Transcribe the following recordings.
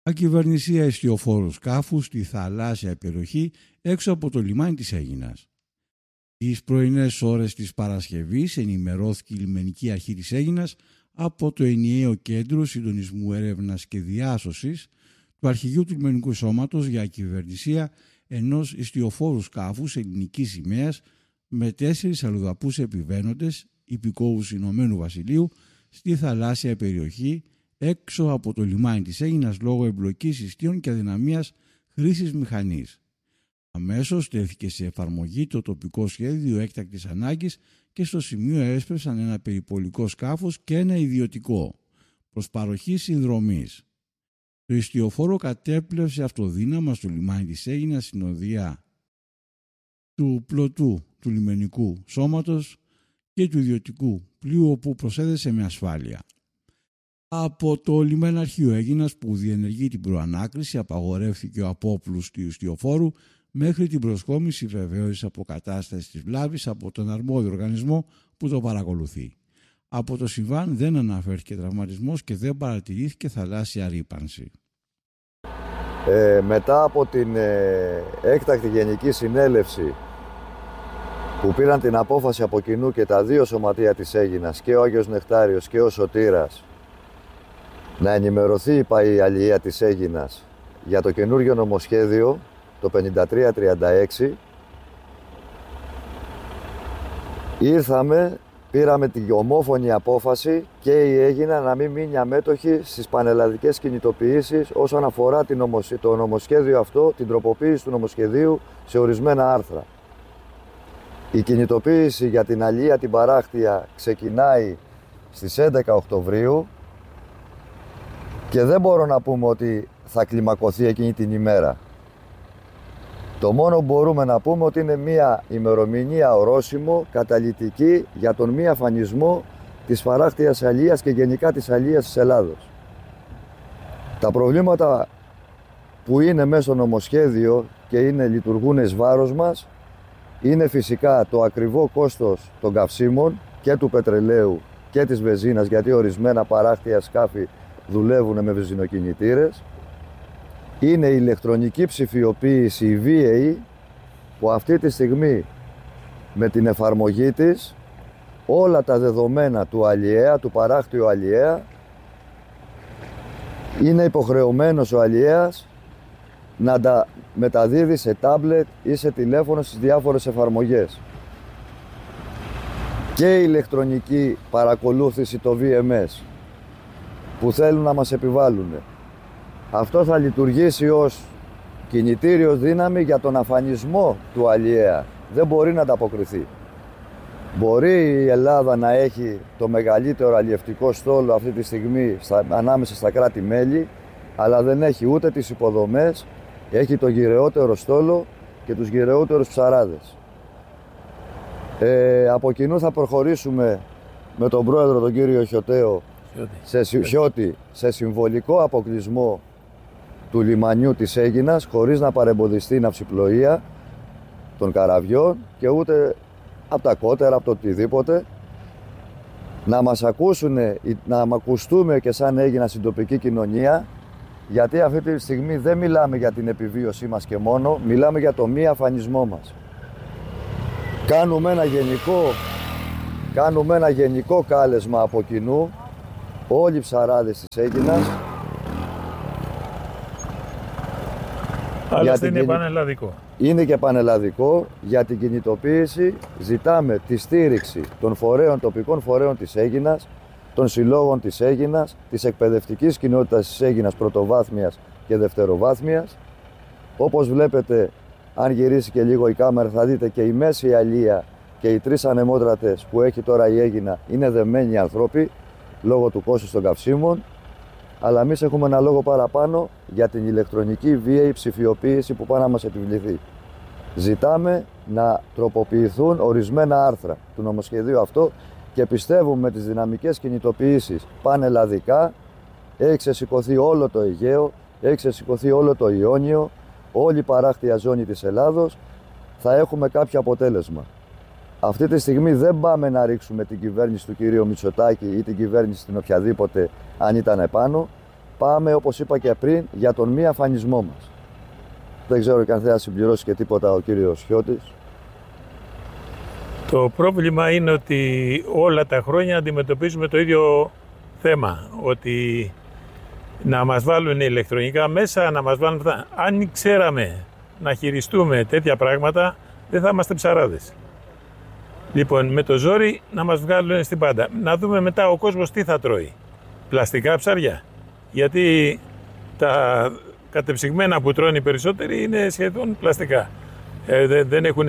Ακυβερνησία εστιοφόρου σκάφου στη θαλάσσια περιοχή έξω από το λιμάνι της Αίγινας. Τις πρωινές ώρες της Παρασκευής ενημερώθηκε η λιμενική αρχή της Αίγινας από το ενιαίο κέντρο συντονισμού έρευνας και διάσωσης του αρχηγείου του λιμενικού σώματος για ακυβερνησία ενός εστιοφόρου σκάφους ελληνικής σημαίας με 4 αλλοδαπούς επιβαίνοντες υπηκόους Ηνωμένου Βασιλείου στη θαλάσσια περιοχή έξω από το λιμάνι της Αίγινας λόγω εμπλοκής ιστίων και αδυναμίας χρήσης μηχανής. Αμέσως τέθηκε σε εφαρμογή το τοπικό σχέδιο έκτακτης ανάγκης και στο σημείο έσπευσαν ένα περιπολικό σκάφος και ένα ιδιωτικό προς παροχή συνδρομής. Το ιστιοφόρο κατέπλευσε αυτοδύναμα στο λιμάνι της Αίγινας στην οδεία του πλωτού του λιμενικού σώματος και του ιδιωτικού πλοίου όπου προσέδεσε με ασφάλεια. Από το λιμεναρχείο Αίγινας που διενεργεί την προανάκριση απαγορεύθηκε ο απόπλους του ιστιοφόρου μέχρι την προσκόμιση βεβαίωσης αποκατάστασης της βλάβης από τον αρμόδιο οργανισμό που το παρακολουθεί. Από το συμβάν δεν αναφέρθηκε τραυματισμός και δεν παρατηρήθηκε θαλάσσια ρύπανση. Μετά από την έκτακτη γενική συνέλευση που πήραν την απόφαση από κοινού και τα δύο σωματεία της Αίγινας, και ο Άγιος Νεκτάριος και ο Σωτήρας, να ενημερωθεί η αλληλεία της Αίγινας για το καινούργιο νομοσχέδιο, το 5336, πήραμε την ομόφωνη απόφαση και η Αίγινα να μην μείνει αμέτωχη στις πανελλαδικές κινητοποιήσεις όσον αφορά το νομοσχέδιο αυτό, την τροποποίηση του νομοσχεδίου σε ορισμένα άρθρα. Η κινητοποίηση για την αλληλεία την παράκτεια ξεκινάει στις 11 Οκτωβρίου και δεν μπορώ να πούμε ότι θα κλιμακωθεί εκείνη την ημέρα. Το μόνο που μπορούμε να πούμε ότι είναι μια ημερομηνία ορόσημο καταλυτική για τον μη αφανισμό της παράκτειας αλληλείας και γενικά της αλληλείας της Ελλάδος. Τα προβλήματα που είναι μέσα στο νομοσχέδιο και λειτουργούν εις βάρος μας είναι φυσικά το ακριβό κόστος των καυσίμων και του πετρελαίου και της βενζίνας, γιατί ορισμένα παράκτεια σκάφη δουλεύουν με βενζινοκινητήρες. Είναι η ηλεκτρονική ψηφιοποίηση, η VA, που αυτή τη στιγμή με την εφαρμογή της όλα τα δεδομένα του αλλιέα, του παράκτιου αλλιέα, είναι υποχρεωμένος ο αλλιέας να τα μεταδίδει σε τάμπλετ ή σε τηλέφωνο στις διάφορες εφαρμογές. Και η ηλεκτρονική παρακολούθηση, το VMS, που θέλουν να μας επιβάλλουν. Αυτό θα λειτουργήσει ως κινητήριο δύναμη για τον αφανισμό του αλλιέα. Δεν μπορεί να ανταποκριθεί. Μπορεί η Ελλάδα να έχει το μεγαλύτερο αλλιευτικό στόλο αυτή τη στιγμή ανάμεσα στα κράτη-μέλη, αλλά δεν έχει ούτε τις υποδομές, έχει το γυρεότερο στόλο και τους γυρεότερους ψαράδες. Από κοινού θα προχωρήσουμε με τον πρόεδρο, τον κύριο Χιώτη, σε συμβολικό αποκλεισμό του λιμανιού της Αίγινας, χωρίς να παρεμποδιστεί η ναυσιπλοεία των καραβιών και ούτε από τα κότερα, από το οτιδήποτε. Να μας ακούσουν, να ακουστούμε και σαν Αίγινα στην τοπική κοινωνία, γιατί αυτή τη στιγμή δεν μιλάμε για την επιβίωσή μας και μόνο, μιλάμε για το μη αφανισμό μας. Κάνουμε ένα γενικό κάλεσμα από κοινού, όλοι οι ψαράδες της Αίγινας. Αλλά είναι πανελλαδικό. Είναι και πανελλαδικό. Για την κινητοποίηση ζητάμε τη στήριξη των τοπικών φορέων της Αίγινας, των συλλόγων της Αίγινας, της εκπαιδευτικής κοινότητας της Αίγινας πρωτοβάθμιας και δευτεροβάθμιας. Όπως βλέπετε, αν γυρίσει και λίγο η κάμερα, θα δείτε και η μέση αλία και οι 3 ανεμότρατες που έχει τώρα η Αίγινα είναι δεμένοι άνθρωποι λόγω του κόστους των καυσίμων. Αλλά εμείς έχουμε ένα λόγο παραπάνω για την ηλεκτρονική βίαιη ψηφιοποίηση που πάει να μας επιβληθεί. Ζητάμε να τροποποιηθούν ορισμένα άρθρα του νομοσχεδίου αυτό και πιστεύουμε με τις δυναμικές κινητοποιήσεις πανελλαδικά, έχει ξεσηκωθεί όλο το Αιγαίο, έχει ξεσηκωθεί όλο το Ιόνιο, όλη η παράκτεια ζώνη της Ελλάδος, θα έχουμε κάποιο αποτέλεσμα. Αυτή τη στιγμή δεν πάμε να ρίξουμε την κυβέρνηση του κυρίου Μητσοτάκη ή την κυβέρνηση την οποιαδήποτε αν ήταν επάνω. πάμε, όπως είπα και πριν, για τον μη αφανισμό μας. Δεν ξέρω αν θέλει να συμπληρώσει και τίποτα ο κύριος Χιώτης. Το πρόβλημα είναι ότι όλα τα χρόνια αντιμετωπίζουμε το ίδιο θέμα, ότι να μας βάλουν ηλεκτρονικά μέσα, να μας βάλουν αυτά. Αν ξέραμε να χειριστούμε τέτοια πράγματα, δεν θα είμαστε ψαράδες. Λοιπόν, με το ζόρι να μας βγάλουν στην πάντα. Να δούμε μετά ο κόσμος τι θα τρώει. Πλαστικά ψάρια. Γιατί τα κατεψυγμένα που τρώνε οι περισσότεροι είναι σχεδόν πλαστικά. Δεν έχουν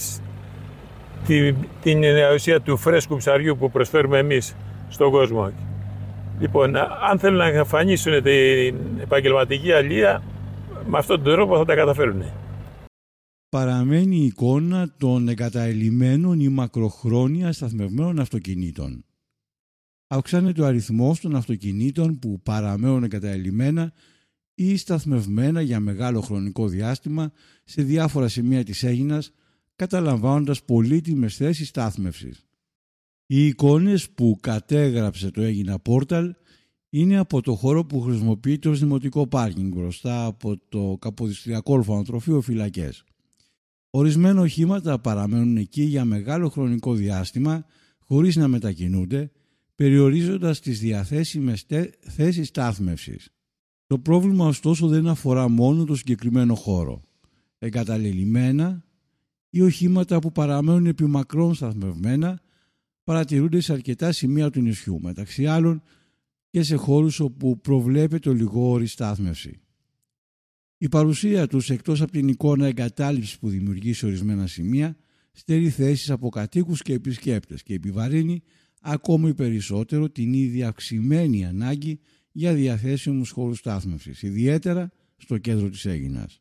την ουσία του φρέσκου ψαριού που προσφέρουμε εμείς στον κόσμο. Λοιπόν, αν θέλουν να εμφανίσουν την επαγγελματική αλεία, με αυτόν τον τρόπο θα τα καταφέρουν. Παραμένει η εικόνα των εγκαταελειμμένων ή μακροχρόνια σταθμευμένων αυτοκινήτων. Αυξάνεται ο αριθμός των αυτοκινήτων που παραμένουν εγκαταελειμμένα ή σταθμευμένα για μεγάλο χρονικό διάστημα σε διάφορα σημεία της Αίγινας, καταλαμβάνοντας πολύτιμες θέσεις στάθμευσης. Οι εικόνες που κατέγραψε το Αίγινα Portal είναι από το χώρο που χρησιμοποιείται ως δημοτικό πάρκινγκ μπροστά από το Καποδιστριακό Ορφανοτροφείο Φυλακές. Ορισμένα οχήματα παραμένουν εκεί για μεγάλο χρονικό διάστημα χωρίς να μετακινούνται, περιορίζοντας τις διαθέσιμες θέσεις στάθμευσης. Το πρόβλημα ωστόσο δεν αφορά μόνο το συγκεκριμένο χώρο. Εγκαταλελειμμένα ή οχήματα που παραμένουν επιμακρών σταθμευμένα παρατηρούνται σε αρκετά σημεία του νησιού, μεταξύ άλλων και σε χώρους όπου προβλέπεται ολιγόωρη στάθμευση. Η παρουσία τους, εκτός από την εικόνα εγκατάλειψης που δημιουργεί σε ορισμένα σημεία, στερεί θέσεις από κατοίκους και επισκέπτες και επιβαρύνει ακόμη περισσότερο την ήδη αυξημένη ανάγκη για διαθέσιμους χώρους στάθμευσης, ιδιαίτερα στο κέντρο της Αίγινας.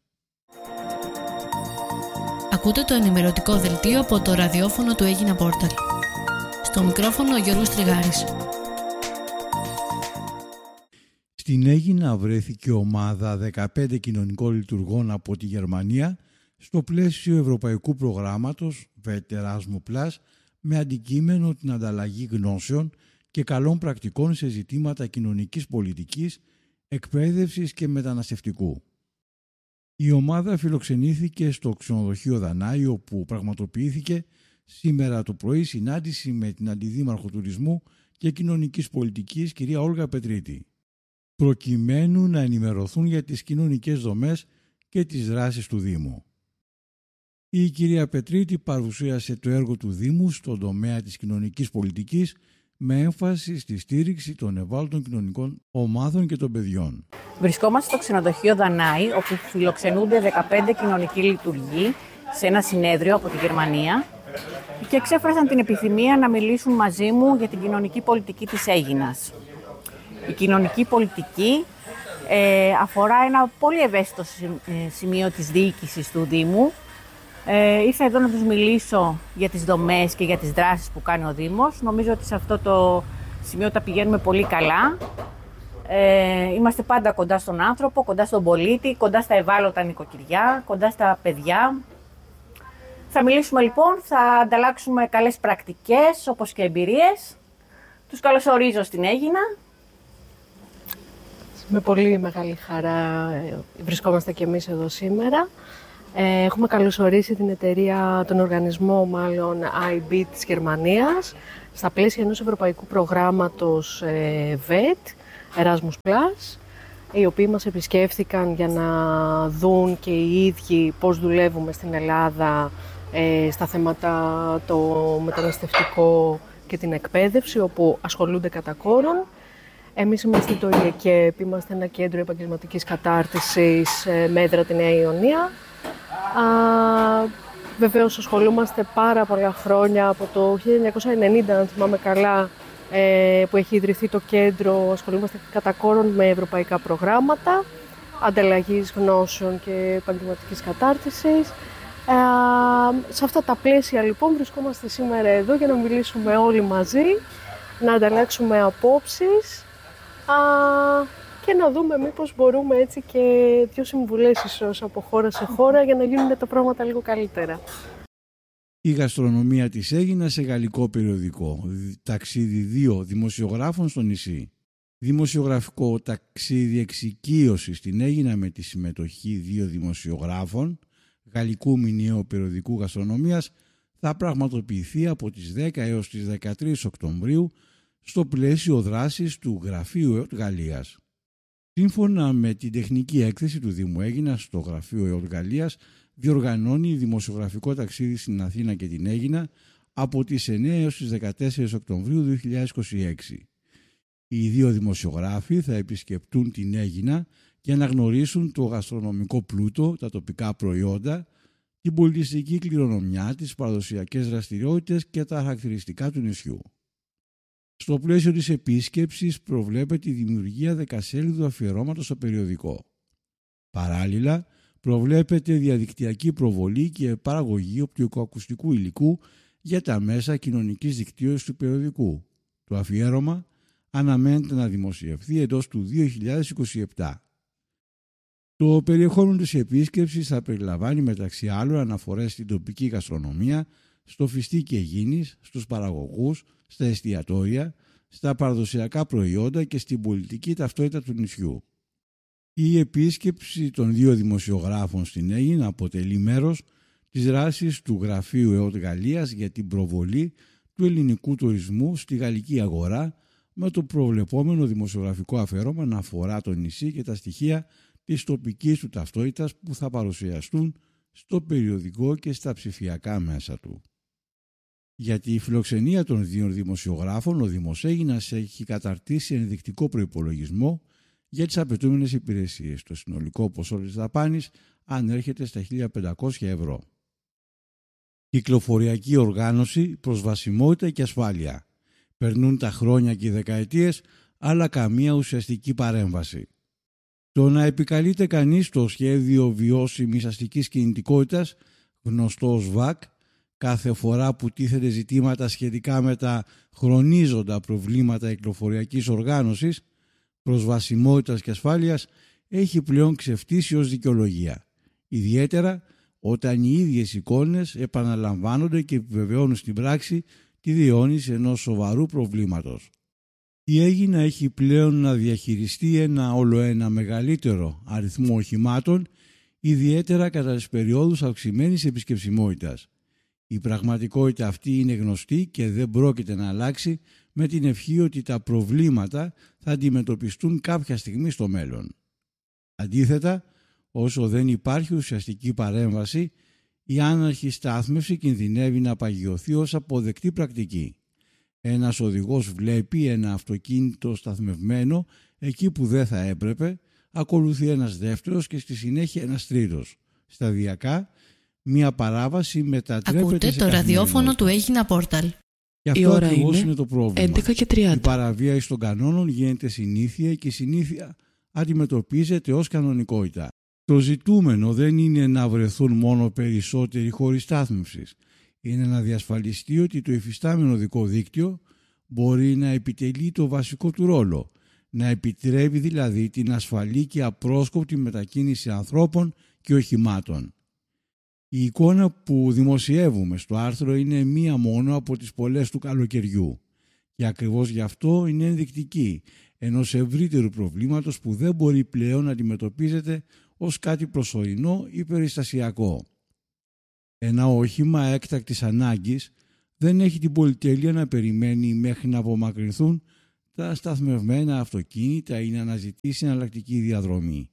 Ακούτε το ενημερωτικό δελτίο από το ραδιόφωνο του Αίγινα Portal. Στο μικρόφωνο ο Γιώργος Τριγάρης. Στην Αίγινα βρέθηκε ομάδα 15 κοινωνικών λειτουργών από τη Γερμανία στο πλαίσιο ευρωπαϊκού προγράμματος Erasmus+, με αντικείμενο την ανταλλαγή γνώσεων και καλών πρακτικών σε ζητήματα κοινωνικής πολιτικής, εκπαίδευσης και μεταναστευτικού. Η ομάδα φιλοξενήθηκε στο ξενοδοχείο Δανάη, όπου πραγματοποιήθηκε σήμερα το πρωί συνάντηση με την Αντιδήμαρχο Τουρισμού και Κοινωνικής Πολιτικής, κυρία Όλγα Πετρίτη, προκειμένου να ενημερωθούν για τις κοινωνικές δομές και τις δράσεις του Δήμου. Η κυρία Πετρίτη παρουσίασε το έργο του Δήμου στον τομέα της κοινωνικής πολιτικής με έμφαση στη στήριξη των ευάλωτων κοινωνικών ομάδων και των παιδιών. Βρισκόμαστε στο ξενοδοχείο Δανάη, όπου φιλοξενούνται 15 κοινωνικοί λειτουργοί σε ένα συνέδριο από τη Γερμανία και εξέφρασαν την επιθυμία να μιλήσουν μαζί μου για την κοινωνική πολιτική της Αίγινας. Η κοινωνική πολιτική αφορά ένα πολύ ευαίσθητο σημείο της διοίκησης του Δήμου. Ήρθα εδώ να τους μιλήσω για τις δομές και για τις δράσεις που κάνει ο Δήμος. Νομίζω ότι σε αυτό το σημείο τα πηγαίνουμε πολύ καλά. Είμαστε πάντα κοντά στον άνθρωπο, κοντά στον πολίτη, κοντά στα ευάλωτα νοικοκυριά, κοντά στα παιδιά. Θα μιλήσουμε λοιπόν, θα ανταλλάξουμε καλές πρακτικές όπως και εμπειρίες. Τους καλωσορίζω στην Αίγινα. Με πολύ μεγάλη χαρά βρισκόμαστε και εμείς εδώ σήμερα. Έχουμε καλωσορίσει την εταιρεία, τον οργανισμό μάλλον IB της Γερμανίας στα πλαίσια ενός ευρωπαϊκού προγράμματος VET, Erasmus+, οι οποίοι μας επισκέφθηκαν για να δουν και οι ίδιοι πώς δουλεύουμε στην Ελλάδα στα θέματα το μεταναστευτικό και την εκπαίδευση, όπου ασχολούνται κατά κόρον. Εμείς είμαστε το ΙΕΚΕΠ, είμαστε ένα κέντρο επαγγελματικής κατάρτισης με έδρα τη Νέα Ιωνία. Βεβαίως ασχολούμαστε πάρα πολλά χρόνια, από το 1990 αν θυμάμαι καλά, που έχει ιδρυθεί το κέντρο. Ασχολούμαστε κατά κόρον με ευρωπαϊκά προγράμματα ανταλλαγής γνώσεων και επαγγελματικής κατάρτισης. Σε αυτά τα πλαίσια λοιπόν βρισκόμαστε σήμερα εδώ για να μιλήσουμε όλοι μαζί, να ανταλλάξουμε απόψεις και να δούμε μήπως μπορούμε έτσι και δύο συμβουλές ίσως από χώρα σε χώρα για να γίνουν τα πράγματα λίγο καλύτερα. Η γαστρονομία της Αίγινας σε γαλλικό περιοδικό. Ταξίδι 2 δημοσιογράφων στο νησί. Δημοσιογραφικό ταξίδι εξοικείωση στην Αίγινα με τη συμμετοχή 2 δημοσιογράφων γαλλικού μηνιαίου περιοδικού γαστρονομίας θα πραγματοποιηθεί από τις 10 έως τις 13 Οκτωβρίου στο πλαίσιο δράσης του Γραφείου ΕΟΤ Γαλλίας. Σύμφωνα με την τεχνική έκθεση του Δήμου Αίγινας, στο Γραφείο ΕΟΤ Γαλλίας διοργανώνει δημοσιογραφικό ταξίδι στην Αθήνα και την Αίγινα από τις 9 έως τις 14 Οκτωβρίου 2026. Οι 2 δημοσιογράφοι θα επισκεπτούν την Αίγινα για να γνωρίσουν το γαστρονομικό πλούτο, τα τοπικά προϊόντα, την πολιτιστική κληρονομιά, τις παραδοσιακές δραστηριότητες και τα χαρακτηριστικά του νησιού. Στο πλαίσιο της επίσκεψης προβλέπεται η δημιουργία 10σέλιδου αφιερώματος στο περιοδικό. Παράλληλα, προβλέπεται διαδικτυακή προβολή και παραγωγή οπτικοακουστικού υλικού για τα μέσα κοινωνικής δικτύωσης του περιοδικού. Το αφιέρωμα αναμένεται να δημοσιευθεί εντός του 2027. Το περιεχόμενο της επίσκεψης θα περιλαμβάνει μεταξύ άλλων αναφορές στην τοπική γαστρονομία, στο φιστίκι Αιγίνης, στους παραγωγούς, στα εστιατόρια, στα παραδοσιακά προϊόντα και στην πολιτική ταυτότητα του νησιού. Η επίσκεψη των 2 δημοσιογράφων στην Αίγινα αποτελεί μέρος της δράσης του Γραφείου ΕΟΤ Γαλλίας για την προβολή του ελληνικού τουρισμού στη γαλλική αγορά, με το προβλεπόμενο δημοσιογραφικό αφιέρωμα να αφορά το νησί και τα στοιχεία της τοπικής του ταυτότητας που θα παρουσιαστούν στο περιοδικό και στα ψηφιακά μέσα του. Για τη φιλοξενία των 2 δημοσιογράφων, ο Δήμος Αίγινας έχει καταρτήσει ενδεικτικό προϋπολογισμό για τις απαιτούμενες υπηρεσίες. Το συνολικό ποσό της δαπάνης ανέρχεται στα 1.500 ευρώ. Κυκλοφοριακή οργάνωση, προσβασιμότητα και ασφάλεια. Περνούν τα χρόνια και οι δεκαετίες, αλλά καμία ουσιαστική παρέμβαση. Το να επικαλείται κανείς το σχέδιο βιώσιμης αστικής κινητικότητας, γνωστό ως ΒΑΚ, κάθε φορά που τίθεται ζητήματα σχετικά με τα χρονίζοντα προβλήματα κυκλοφοριακής οργάνωσης, προσβασιμότητας και ασφάλειας, έχει πλέον ξεφτύσει ως δικαιολογία. Ιδιαίτερα όταν οι ίδιες εικόνες επαναλαμβάνονται και επιβεβαιώνουν στην πράξη τη διαιώνιση ενός σοβαρού προβλήματος. Η Αίγινα έχει πλέον να διαχειριστεί ένα ολοένα μεγαλύτερο αριθμό οχημάτων, ιδιαίτερα κατά τις περιόδους αυξημένης επισκεψιμότητας. Η πραγματικότητα αυτή είναι γνωστή και δεν πρόκειται να αλλάξει, με την ευχή ότι τα προβλήματα θα αντιμετωπιστούν κάποια στιγμή στο μέλλον. Αντίθετα, όσο δεν υπάρχει ουσιαστική παρέμβαση, η άναρχη στάθμευση κινδυνεύει να παγιωθεί ως αποδεκτή πρακτική. Ένας οδηγός βλέπει ένα αυτοκίνητο σταθμευμένο εκεί που δεν θα έπρεπε, ακολουθεί ένας δεύτερος και στη συνέχεια ένας τρίτος. Σταδιακά, μια παράβαση μετατρέπεται Ακούτε σε το ραδιόφωνο του Αίγινα Πόρταλ. Και αυτό ακριβώς είναι το πρόβλημα. 11:30. Η παραβίαση των κανόνων γίνεται συνήθεια και η συνήθεια αντιμετωπίζεται ως κανονικότητα. Το ζητούμενο δεν είναι να βρεθούν μόνο περισσότεροι χώροι στάθμευσης. Είναι να διασφαλιστεί ότι το υφιστάμενο οδικό δίκτυο μπορεί να επιτελεί το βασικό του ρόλο, να επιτρέπει δηλαδή την ασφαλή και απρόσκοπτη μετακίνηση ανθρώπων και οχημάτων. Η εικόνα που δημοσιεύουμε στο άρθρο είναι μία μόνο από τις πολλές του καλοκαιριού και ακριβώς γι' αυτό είναι ενδεικτική ενός ευρύτερου προβλήματος που δεν μπορεί πλέον να αντιμετωπίζεται ως κάτι προσωρινό ή περιστασιακό. Ένα όχημα έκτακτης ανάγκης δεν έχει την πολυτέλεια να περιμένει μέχρι να απομακρυνθούν τα σταθμευμένα αυτοκίνητα ή να αναζητήσει εναλλακτική διαδρομή.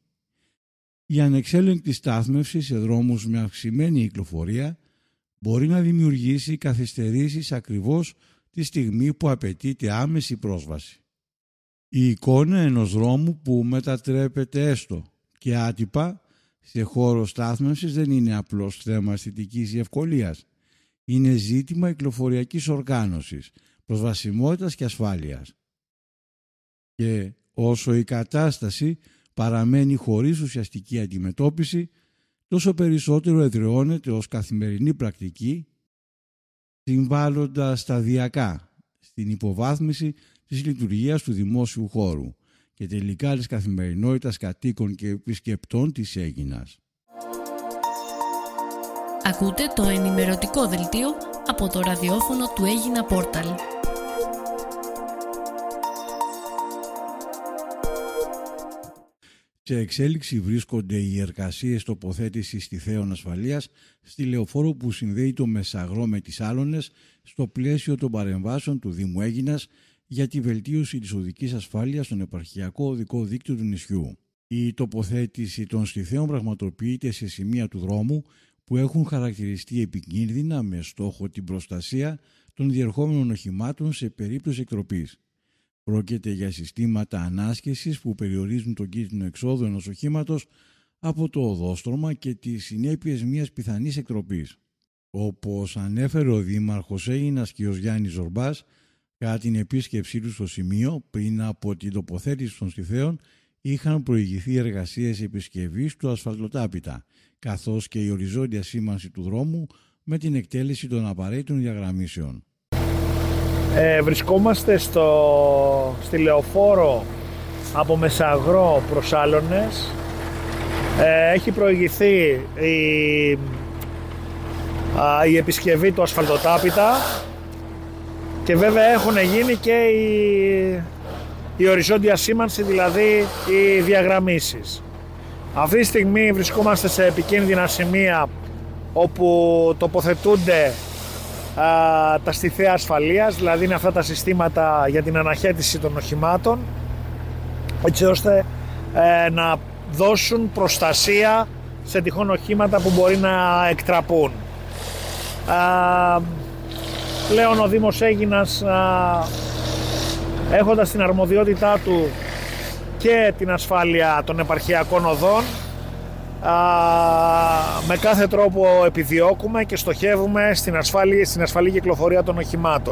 Η ανεξέλεγκτη στάθμευση σε δρόμους με αυξημένη κυκλοφορία μπορεί να δημιουργήσει καθυστερήσεις ακριβώς τη στιγμή που απαιτείται άμεση πρόσβαση. Η εικόνα ενός δρόμου που μετατρέπεται έστω και άτυπα σε χώρο στάθμευσης δεν είναι απλώς θέμα αισθητικής ευκολίας. Είναι ζήτημα κυκλοφοριακής οργάνωσης, προσβασιμότητας και ασφάλειας. Και όσο η κατάσταση παραμένει χωρίς ουσιαστική αντιμετώπιση, τόσο περισσότερο εδραιώνεται ως καθημερινή πρακτική, συμβάλλοντας σταδιακά στην υποβάθμιση της λειτουργίας του δημόσιου χώρου και τελικά της καθημερινότητας κατοίκων και επισκεπτών της Αίγινας. Ακούτε το ενημερωτικό δελτίο από το ραδιόφωνο του Αίγινα Πόρταλ. Σε εξέλιξη βρίσκονται οι εργασίες τοποθέτησης τυθέων ασφαλείας στη λεωφόρο που συνδέει το Μεσαγρό με τις Άλωνες στο πλαίσιο των παρεμβάσεων του Δήμου Αίγινας για τη βελτίωση της οδικής ασφάλειας στον επαρχιακό οδικό δίκτυο του νησιού. Η τοποθέτηση των στιθέων πραγματοποιείται σε σημεία του δρόμου που έχουν χαρακτηριστεί επικίνδυνα με στόχο την προστασία των διερχόμενων οχημάτων σε περίπτωση εκτροπής. Πρόκειται για συστήματα ανάσχεσης που περιορίζουν τον κίνδυνο εξόδου ενός οχήματος από το οδόστρωμα και τις συνέπειες μιας πιθανής εκτροπής. Όπως ανέφερε ο Δήμαρχος Αίγινας κ. Γιάννης Ζορμπάς, κατά την επίσκεψή του στο σημείο, πριν από την τοποθέτηση των στιθέων, είχαν προηγηθεί εργασίες επισκευής του ασφαλτοτάπητα, καθώς και η οριζόντια σήμανση του δρόμου με την εκτέλεση των απαραίτητων διαγραμμίσεων. Βρισκόμαστε στη λεωφόρο από Μεσαγρό προς Άλωνες. Έχει προηγηθεί η επισκευή του ασφαλτοτάπητα και βέβαια έχουν γίνει και η οριζόντια σήμανση, δηλαδή οι διαγραμμίσεις. Αυτή τη στιγμή βρισκόμαστε σε επικίνδυνα σημεία όπου τοποθετούνται τα στιθέα ασφαλείας, δηλαδή είναι αυτά τα συστήματα για την αναχέτηση των οχημάτων, έτσι ώστε να δώσουν προστασία σε τυχόν οχήματα που μπορεί να εκτραπούν. Πλέον ο Δήμος Αίγινας, έχοντας την αρμοδιότητά του και την ασφάλεια των επαρχιακών οδών, με κάθε τρόπο επιδιώκουμε και στοχεύουμε στην ασφαλή κυκλοφορία των οχημάτων.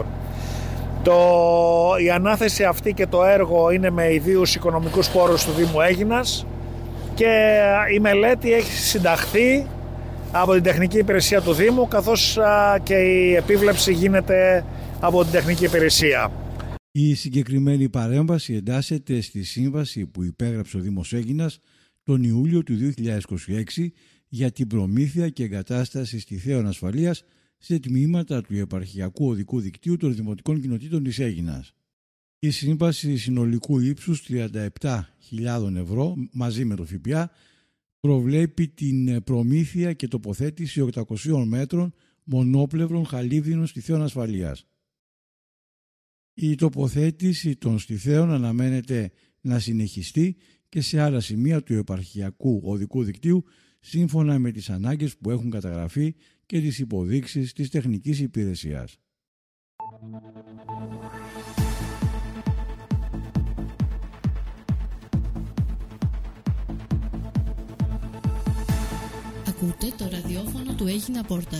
Η ανάθεση αυτή και το έργο είναι με ιδίους οικονομικούς πόρους του Δήμου Αίγινας και η μελέτη έχει συνταχθεί από την τεχνική υπηρεσία του Δήμου, καθώς και η επίβλεψη γίνεται από την τεχνική υπηρεσία. Η συγκεκριμένη παρέμβαση εντάσσεται στη σύμβαση που υπέγραψε ο Δήμος Αίγινας τον Ιούλιο του 2026 για την προμήθεια και εγκατάσταση στιθέων ασφαλείας σε τμήματα του επαρχιακού οδικού δικτύου των Δημοτικών Κοινοτήτων της Αίγινας. Η σύμβαση συνολικού ύψους 37.000 ευρώ μαζί με το ΦΠΑ προβλέπει την προμήθεια και τοποθέτηση 800 μέτρων μονόπλευρων χαλίβδινων στιθέων ασφαλείας. Η τοποθέτηση των στιθέων αναμένεται να συνεχιστεί και σε άλλα σημεία του επαρχιακού οδικού δικτύου σύμφωνα με τις ανάγκες που έχουν καταγραφεί και τις υποδείξεις της τεχνικής υπηρεσίας. Ακούτε το ραδιόφωνο του Αίγινα Πόρταλ.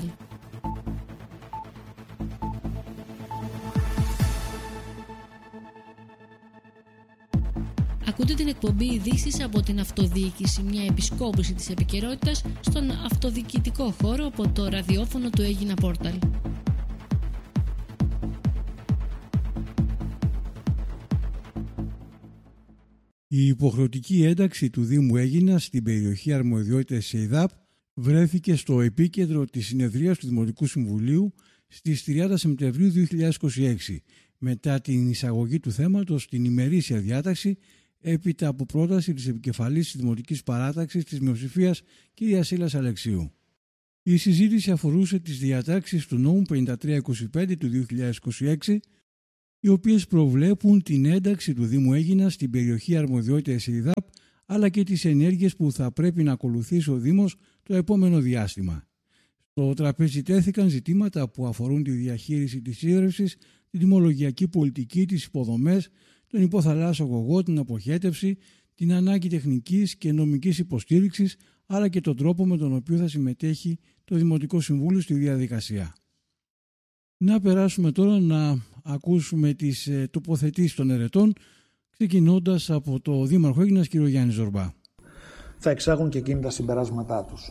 Ακούτε την εκπομπή ειδήσεις από την αυτοδιοίκηση, μια επισκόπηση της επικαιρότητας στον αυτοδιοικητικό χώρο από το ραδιόφωνο του Αίγινα Πόρταλ. Η υποχρεωτική ένταξη του Δήμου Αίγινας στην περιοχή αρμοδιότητας ΕΙΔΑΠ βρέθηκε στο επίκεντρο της συνεδρίας του Δημοτικού Συμβουλίου στις 30 Σεπτεμβρίου 2026, μετά την εισαγωγή του θέματος στην ημερήσια διάταξη έπειτα από πρόταση της επικεφαλής της Δημοτικής Παράταξης της Μειοψηφίας κ. Σύλλας Αλεξίου. Η συζήτηση αφορούσε τις διατάξεις του νόμου 5325 του 2026, οι οποίες προβλέπουν την ένταξη του Δήμου Αίγινας στην περιοχή αρμοδιότητας ΕΙΔΑΠ, αλλά και τις ενέργειες που θα πρέπει να ακολουθήσει ο Δήμος το επόμενο διάστημα. Στο τραπέζι τέθηκαν ζητήματα που αφορούν τη διαχείριση της σύνδρευσης, την τιμολογιακή πολιτική, τις υποδομές, τον υποθαλάσσιο αγωγό, την αποχέτευση, την ανάγκη τεχνικής και νομικής υποστήριξης, αλλά και τον τρόπο με τον οποίο θα συμμετέχει το Δημοτικό Συμβούλιο στη διαδικασία. Να περάσουμε τώρα να ακούσουμε τις τοποθετήσεις των ερετών, ξεκινώντας από το Δήμαρχο Αίγινας κ. Γιάννη Ζορμπά. Θα εξάγουν και εκείνοι τα συμπεράσματά τους.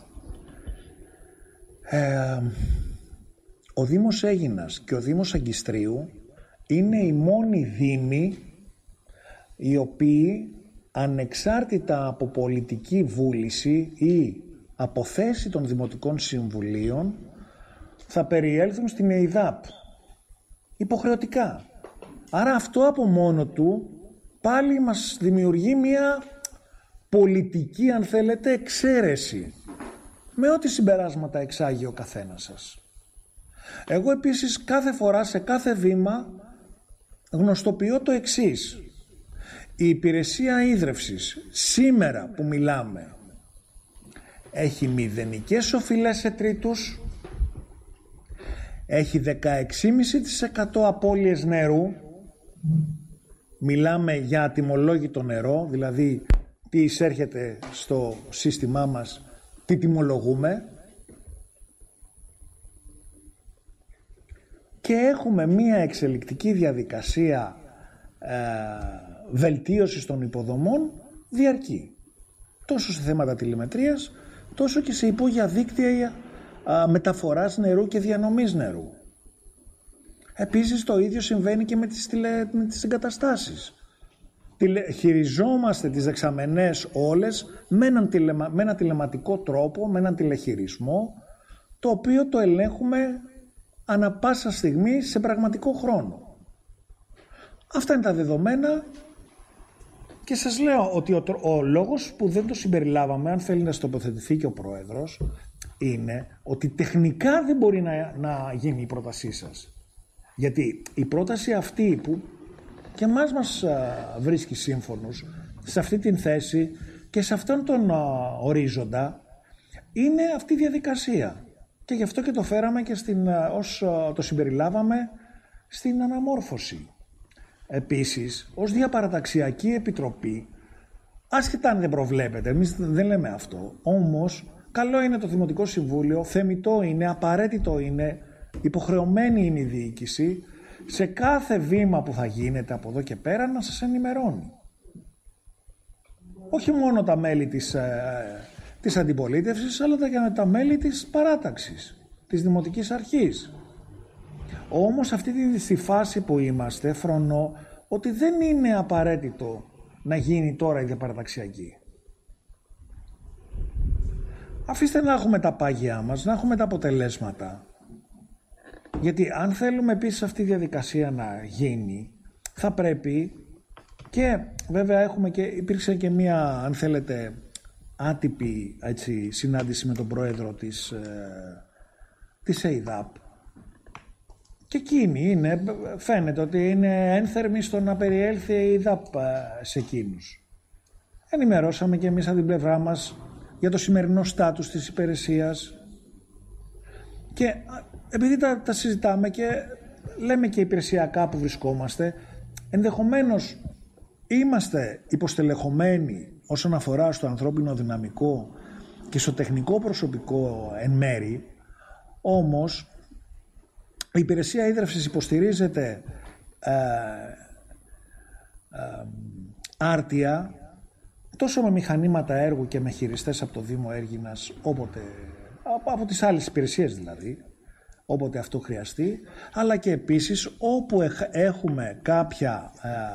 Ο Δήμος Αίγινας και ο Δήμος Αγκιστρίου είναι οι μόνοι δήμοι οι οποίοι ανεξάρτητα από πολιτική βούληση ή από θέση των Δημοτικών Συμβουλίων θα περιέλθουν στην ΕΙΔΑΠ υποχρεωτικά. Άρα αυτό από μόνο του πάλι μας δημιουργεί μια πολιτική, αν θέλετε, εξαίρεση, με ό,τι συμπεράσματα εξάγει ο καθένας σας. Εγώ επίσης κάθε φορά, σε κάθε βήμα, γνωστοποιώ το εξής. Η υπηρεσία ίδρευσης σήμερα που μιλάμε έχει μηδενικές οφειλές σε τρίτους, έχει 16,5% απώλειες νερού, μιλάμε για ατιμολόγητο νερό, δηλαδή τι εισέρχεται στο σύστημά μας, τι τιμολογούμε, και έχουμε μία εξελικτική διαδικασία βελτίωσης των υποδομών διαρκή, τόσο σε θέματα τηλεμετρίας, τόσο και σε υπόγεια δίκτυα μεταφοράς νερού και διανομής νερού. Επίσης το ίδιο συμβαίνει και με τις εγκαταστάσεις. Χειριζόμαστε τις δεξαμενές όλες με έναν τηλεματικό τρόπο, με έναν τηλεχειρισμό, το οποίο το ελέγχουμε ανα πάσα στιγμή σε πραγματικό χρόνο. Αυτά είναι τα δεδομένα και σας λέω ότι ο λόγος που δεν το συμπεριλάβαμε, αν θέλει να τοποθετηθεί και ο Πρόεδρος, είναι ότι τεχνικά δεν μπορεί να γίνει η πρότασή σας. Γιατί η πρόταση αυτή που και εμάς μας βρίσκει σύμφωνος σε αυτή την θέση και σε αυτόν τον ορίζοντα, είναι αυτή η διαδικασία. Και γι' αυτό και το φέραμε και το συμπεριλάβαμε στην αναμόρφωση. Επίσης, ως διαπαραταξιακή επιτροπή, άσχετα αν δεν προβλέπετε, εμείς δεν λέμε αυτό, όμως καλό είναι το Δημοτικό Συμβούλιο, θεμιτό είναι, απαραίτητο είναι, υποχρεωμένη είναι η διοίκηση, σε κάθε βήμα που θα γίνεται από εδώ και πέρα να σας ενημερώνει. Όχι μόνο τα μέλη της αντιπολίτευσης, αλλά και τα μέλη της παράταξης, της Δημοτικής Αρχής. Όμως αυτή τη φάση που είμαστε, φρονώ ότι δεν είναι απαραίτητο να γίνει τώρα η διαπαραταξιακή. Αφήστε να έχουμε τα πάγια μας, να έχουμε τα αποτελέσματα. Γιατί αν θέλουμε επίσης αυτή η διαδικασία να γίνει, θα πρέπει, και βέβαια υπήρξε και μία, αν θέλετε, άτυπη συνάντηση με τον πρόεδρο της ΕΙΔΑΠ, και εκείνη φαίνεται ότι είναι ένθερμη στο να περιέλθει η ΕΙΔΑΠ σε εκείνους. Ενημερώσαμε και εμείς από την πλευρά μας για το σημερινό στάτους της υπηρεσίας, και επειδή τα συζητάμε και λέμε και υπηρεσιακά που βρισκόμαστε, ενδεχομένως είμαστε υποστελεχωμένοι όσον αφορά στο ανθρώπινο δυναμικό και στο τεχνικό προσωπικό εν μέρη, όμως η υπηρεσία ίδρευσης υποστηρίζεται άρτια τόσο με μηχανήματα έργου και με χειριστές από το Δήμο Έργινας, όποτε, από τις άλλες υπηρεσίες δηλαδή, όποτε αυτό χρειαστεί, αλλά και επίσης όπου έχουμε κάποια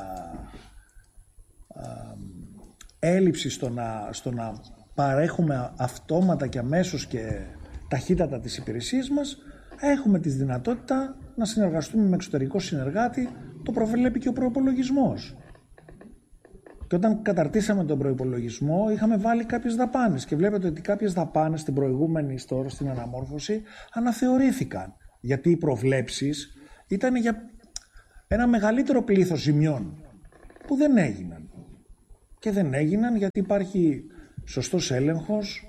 έλλειψη στο να παρέχουμε αυτόματα και αμέσως και ταχύτατα τις υπηρεσίες μας, έχουμε τη δυνατότητα να συνεργαστούμε με εξωτερικό συνεργάτη, το προβλέπει και ο προϋπολογισμός. Και όταν καταρτήσαμε τον προϋπολογισμό είχαμε βάλει κάποιες δαπάνες και βλέπετε ότι κάποιες δαπάνες στην προηγούμενη στην αναμόρφωση αναθεωρήθηκαν, γιατί οι προβλέψεις ήταν για ένα μεγαλύτερο πλήθος ζημιών που δεν έγιναν. Και δεν έγιναν γιατί υπάρχει σωστός έλεγχος,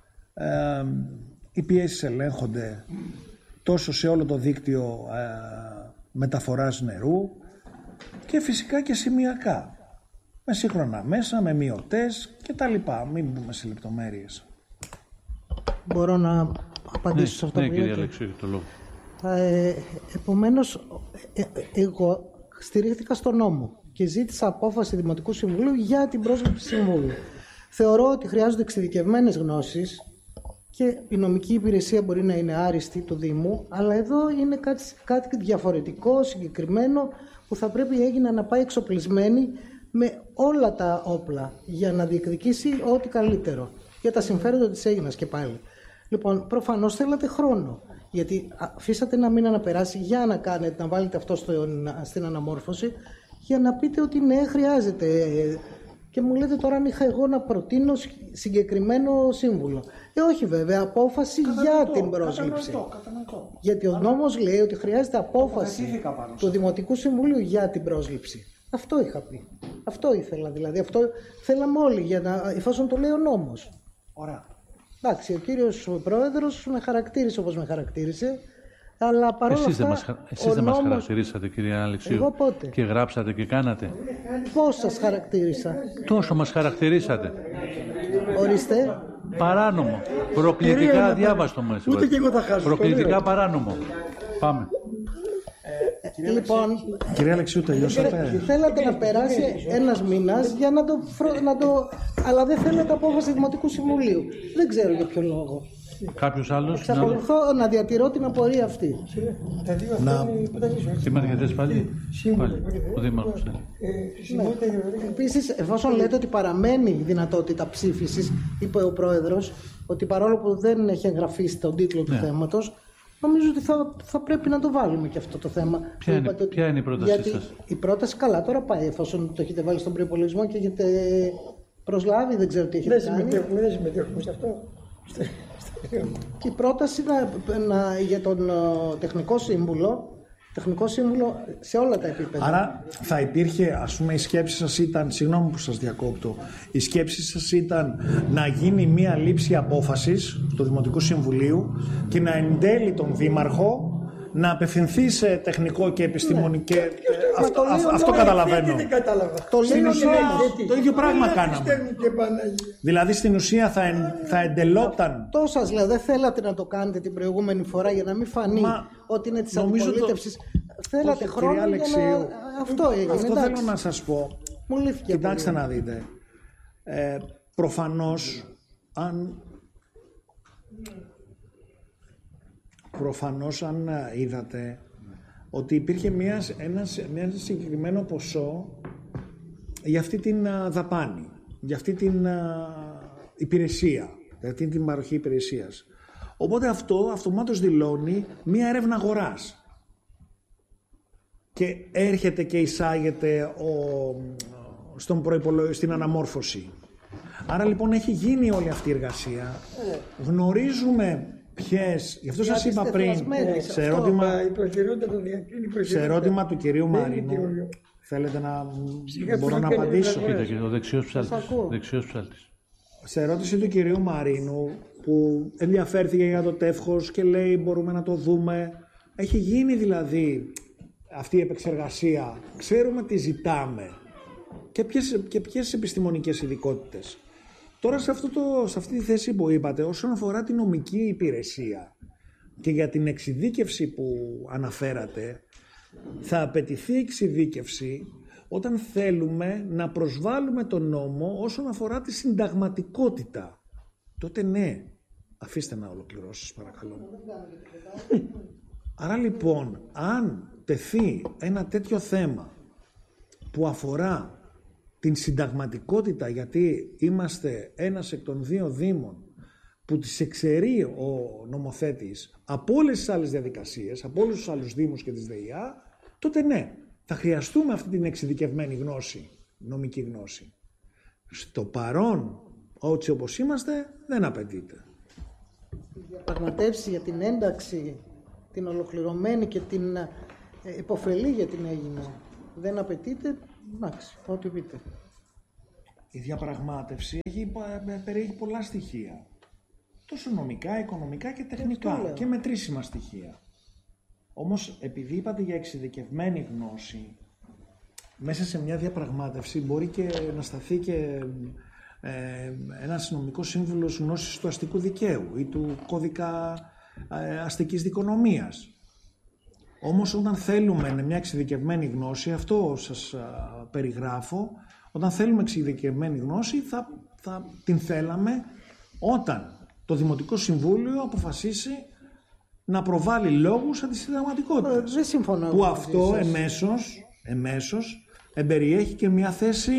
οι πιέσεις ελέγχονται τόσο σε όλο το δίκτυο μεταφοράς νερού και φυσικά και σημειακά, με σύγχρονα μέσα, με μειωτές και τα λοιπά. Μην μπούμε σε λεπτομέρειες. Μπορώ να απαντήσω σε αυτό που κύριε Αλεξίου, το λόγο. Επομένως, εγώ στηρίχθηκα στον νόμο και ζήτησα απόφαση Δημοτικού Συμβουλίου για την πρόσληψη συμβούλου. Θεωρώ ότι χρειάζονται εξειδικευμένες γνώσεις και η νομική υπηρεσία μπορεί να είναι άριστη του Δήμου, αλλά εδώ είναι κάτι διαφορετικό, συγκεκριμένο, που θα πρέπει η Αίγινα να πάει εξοπλισμένη με όλα τα όπλα για να διεκδικήσει ό,τι καλύτερο για τα συμφέροντα της Αίγινας και πάλι. Λοιπόν, προφανώς θέλατε χρόνο, γιατί αφήσατε ένα μήνα να περάσει για να κάνετε, να βάλετε αυτό στην αναμόρφωση, για να πείτε ότι ναι, χρειάζεται Και μου λέτε τώρα αν είχα εγώ να προτείνω συγκεκριμένο σύμβουλο. Όχι βέβαια, απόφαση για την πρόσληψη. Κατανοητό. Γιατί ο νόμος λέει ότι χρειάζεται απόφαση του Δημοτικού Συμβουλίου για την πρόσληψη. Αυτό είχα πει. Αυτό ήθελα δηλαδή. Αυτό θέλαμε όλοι, εφόσον το λέει ο νόμος. Ωραία. Εντάξει, ο κύριος πρόεδρος με χαρακτήρισε όπως με χαρακτήρισε. Αλλά παρόλα αυτά, εσείς δεν μας χαρακτηρίσατε, κύριε Αλεξίου. Εγώ πότε? Και γράψατε και κάνατε. Πώς σας χαρακτήρισα? Τόσο μας χαρακτηρίσατε. Ορίστε. Παράνομο. Προκλητικά αδιάβαστο μας. Ούτε και εγώ θα χάσω. Προκλητικά παράνομο. Πάμε. Λοιπόν, κυρία Αλεξίου, τελειώσατε? Θέλατε να περάσει ένας μήνας για να το... Αλλά δεν θέλετε απόφαση Δημοτικού Συμβουλίου. Δεν ξέρω για ποιο λόγο. Κάποιος άλλος? Εξακολουθώ να διατηρώ την απορία αυτή. Συμμετέχετε πάλι? Πάλι. Ο Δήμαρχος. Επίσης, εφόσον λέτε ότι παραμένει η δυνατότητα ψήφισης, είπε ο Πρόεδρος, ότι παρόλο που δεν έχει εγγραφεί στον τίτλο του θέματος, νομίζω ότι θα πρέπει να το βάλουμε και αυτό το θέμα. Ποια είναι η πρότασή σας? Η πρόταση καλά τώρα πάει, εφόσον το έχετε βάλει στον προϋπολογισμό και έχετε προσλάβει, δεν ξέρω τι έχετε κάνει. Δεν συμμετέχουμε σε αυτό. Και η πρόταση για τον τεχνικό σύμβουλο σε όλα τα επίπεδα. Άρα θα υπήρχε, ας πούμε, η σκέψη σας ήταν, συγγνώμη που σας διακόπτω, η σκέψη σας ήταν να γίνει μία λήψη απόφασης του Δημοτικού Συμβουλίου και να εντέλει τον Δήμαρχο να απευθυνθεί σε τεχνικό και επιστημονικό. Αυτό καταλαβαίνω. Στην ουσία το ίδιο πράγμα κάναμε. Δηλαδή στην ουσία θα εντελόταν. Το σας λέω, δεν θέλατε να το κάνετε την προηγούμενη φορά για να μην φανεί ότι είναι της αντιπολίτευσης. Θέλατε χρόνο για να... Αυτό έγινε. Αυτό θέλω να σας πω. Μου λύθηκε. Κοιτάξτε να δείτε. Προφανώς αν είδατε ότι υπήρχε ένα συγκεκριμένο ποσό για αυτή την δαπάνη, για αυτή την υπηρεσία, για αυτή την παροχή υπηρεσίας. Οπότε αυτό αυτομάτως δηλώνει μία έρευνα αγοράς και έρχεται και εισάγεται στην αναμόρφωση. Άρα λοιπόν έχει γίνει όλη αυτή η εργασία. Γνωρίζουμε ποιες, γι' αυτό σας είπα πριν, σε ερώτημα του κυρίου Μαρίνου, θέλετε να μπορώ να απαντήσω? Κοίτα και ο δεξιός ψάλτης. Σε ερώτηση του κυρίου Μαρίνου, που ενδιαφέρθηκε για το τεύχος και λέει μπορούμε να το δούμε, έχει γίνει δηλαδή αυτή η επεξεργασία, ξέρουμε τι ζητάμε και ποιες επιστημονικές ειδικότητες. Τώρα σε αυτή τη θέση που είπατε, όσον αφορά την νομική υπηρεσία και για την εξειδίκευση που αναφέρατε, θα απαιτηθεί εξειδίκευση όταν θέλουμε να προσβάλλουμε τον νόμο όσον αφορά τη συνταγματικότητα. Τότε ναι, αφήστε να ολοκληρώσεις παρακαλώ. Άρα λοιπόν, αν τεθεί ένα τέτοιο θέμα που αφορά την συνταγματικότητα, γιατί είμαστε ένας εκ των δύο δήμων που τις εξαιρεί ο νομοθέτης από όλες τις άλλες διαδικασίες, από όλους τους άλλους δήμους και τις ΔΕΙΑ, τότε ναι, θα χρειαστούμε αυτή την εξειδικευμένη γνώση, νομική γνώση. Στο παρόν, έτσι όπως είμαστε, δεν απαιτείται. Η διαπραγματεύση για την ένταξη, την ολοκληρωμένη και την υποφελή για την Αίγινα, δεν απαιτείται. Εντάξει, ό,τι πείτε. Η διαπραγμάτευση περιέχει πολλά στοιχεία. Τόσο νομικά, οικονομικά και τεχνικά και μετρήσιμα στοιχεία. Όμως, επειδή είπατε για εξειδικευμένη γνώση, μέσα σε μια διαπραγμάτευση μπορεί και να σταθεί και ένας νομικός σύμβουλος γνώσης του αστικού δικαίου ή του κώδικα αστικής δικονομίας. Όμως όταν θέλουμε μια εξειδικευμένη γνώση, αυτό σας περιγράφω, όταν θέλουμε εξειδικευμένη γνώση θα την θέλαμε όταν το Δημοτικό Συμβούλιο αποφασίσει να προβάλλει λόγους αντισυνταγματικότητας. Δεν συμφωνώ. Που αυτό εμέσως εμπεριέχει και μια θέση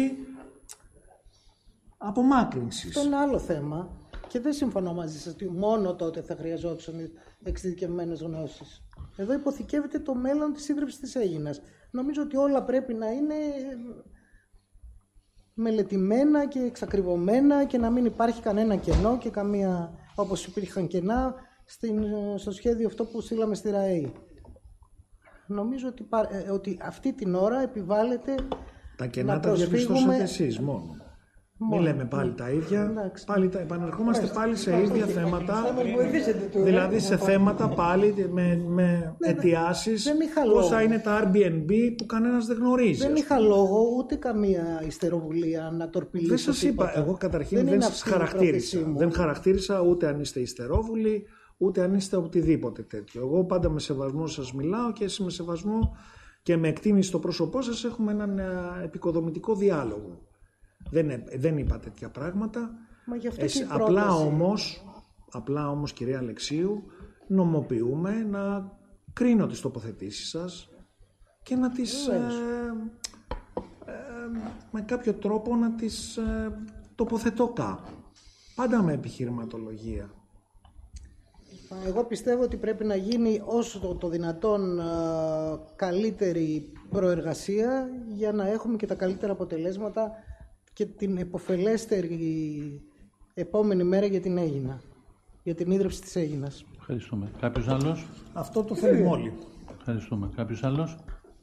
απομάκρυνσης. Αυτό είναι άλλο θέμα και δεν συμφωνώ μαζί σας ότι μόνο τότε θα χρειαζόντουσαν εξειδικευμένες γνώσεις. Εδώ υποθηκεύεται το μέλλον της ίδρυψης της Αίγινας. Νομίζω ότι όλα πρέπει να είναι μελετημένα και εξακριβωμένα και να μην υπάρχει κανένα κενό και καμία, όπως υπήρχαν κενά στο σχέδιο αυτό που στείλαμε στη ΡΑΕΗ. Νομίζω ότι αυτή την ώρα επιβάλλεται τα κενά τα διαπιστώσατε εσείς μόνο. Μην λέμε πάλι τα ίδια, επανερχόμαστε πάλι σε ίδια θέματα, δηλαδή σε θέματα πάλι με αιτιάσεις, όσα είναι τα Airbnb που κανένας δεν γνωρίζει. Δεν είχα λόγο ούτε καμία ιστεροβουλία να τορπιλήσω. Δεν σας είπα, εγώ καταρχήν δεν σας χαρακτήρισα. Δεν χαρακτήρισα ούτε αν είστε ιστερόβουλοι, ούτε αν είστε οτιδήποτε τέτοιο. Εγώ πάντα με σεβασμό σας μιλάω και εσείς με σεβασμό και με εκτίμηση στο πρόσωπό σας έχουμε έναν επικοδομητικό διάλογο. Δεν είπα τέτοια πράγματα. Μα γι' αυτό και απλά όμως κυρία Αλεξίου, νομοποιούμε να κρίνω τις τοποθετήσεις σας και να τις με κάποιο τρόπο να τις τοποθετώ κάπου. Πάντα με επιχειρηματολογία. Εγώ πιστεύω ότι πρέπει να γίνει όσο το δυνατόν καλύτερη προεργασία για να έχουμε και τα καλύτερα αποτελέσματα και την επωφελέστερη επόμενη μέρα για την Αίγινα, για την ίδρυψη της Αίγινας. Ευχαριστούμε. Κάποιος άλλος? Αυτό το θέλουμε όλοι. Ευχαριστούμε. Κάποιος άλλος?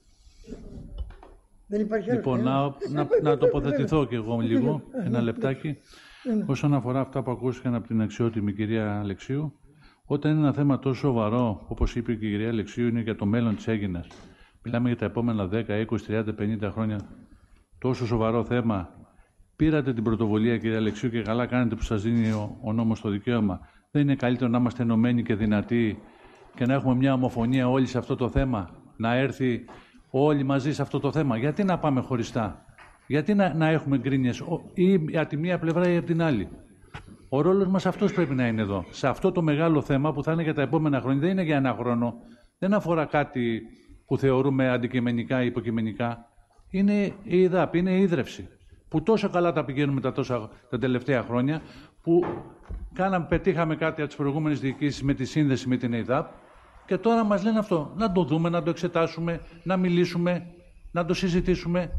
Δεν υπάρχει άλλο. Λοιπόν, να τοποθετηθώ κι εγώ λίγο, ένα λεπτάκι. Όσον αφορά αυτά που ακούστηκαν από την αξιότιμη κυρία Αλεξίου, όταν είναι ένα θέμα τόσο σοβαρό, όπως είπε και η κυρία Αλεξίου, είναι για το μέλλον της Αίγινας. Μιλάμε για τα επόμενα 10, 20, 30, 50 χρόνια. Τόσο σοβαρό θέμα. Πήρατε την πρωτοβουλία, κυρία Αλεξίου, και καλά κάνετε που σας δίνει ο νόμος το δικαίωμα. Δεν είναι καλύτερο να είμαστε ενωμένοι και δυνατοί και να έχουμε μια ομοφωνία όλοι σε αυτό το θέμα, να έρθει όλοι μαζί σε αυτό το θέμα? Γιατί να πάμε χωριστά? Γιατί να έχουμε γκρίνιες ή από τη μία πλευρά ή από την άλλη? Ο ρόλος μας αυτός πρέπει να είναι εδώ. Σε αυτό το μεγάλο θέμα που θα είναι για τα επόμενα χρόνια, δεν είναι για ένα χρόνο, δεν αφορά κάτι που θεωρούμε αντικειμενικά ή υποκειμενικά. Είναι η ΕΔΑΠ, είναι η ίδρυυση. Που τόσο καλά τα πηγαίνουμε τα τελευταία χρόνια, που πετύχαμε κάτι από τις προηγούμενες διοικήσεις με τη σύνδεση με την ΕΔΑΠ και τώρα μας λένε αυτό. Να το δούμε, να το εξετάσουμε, να μιλήσουμε, να το συζητήσουμε.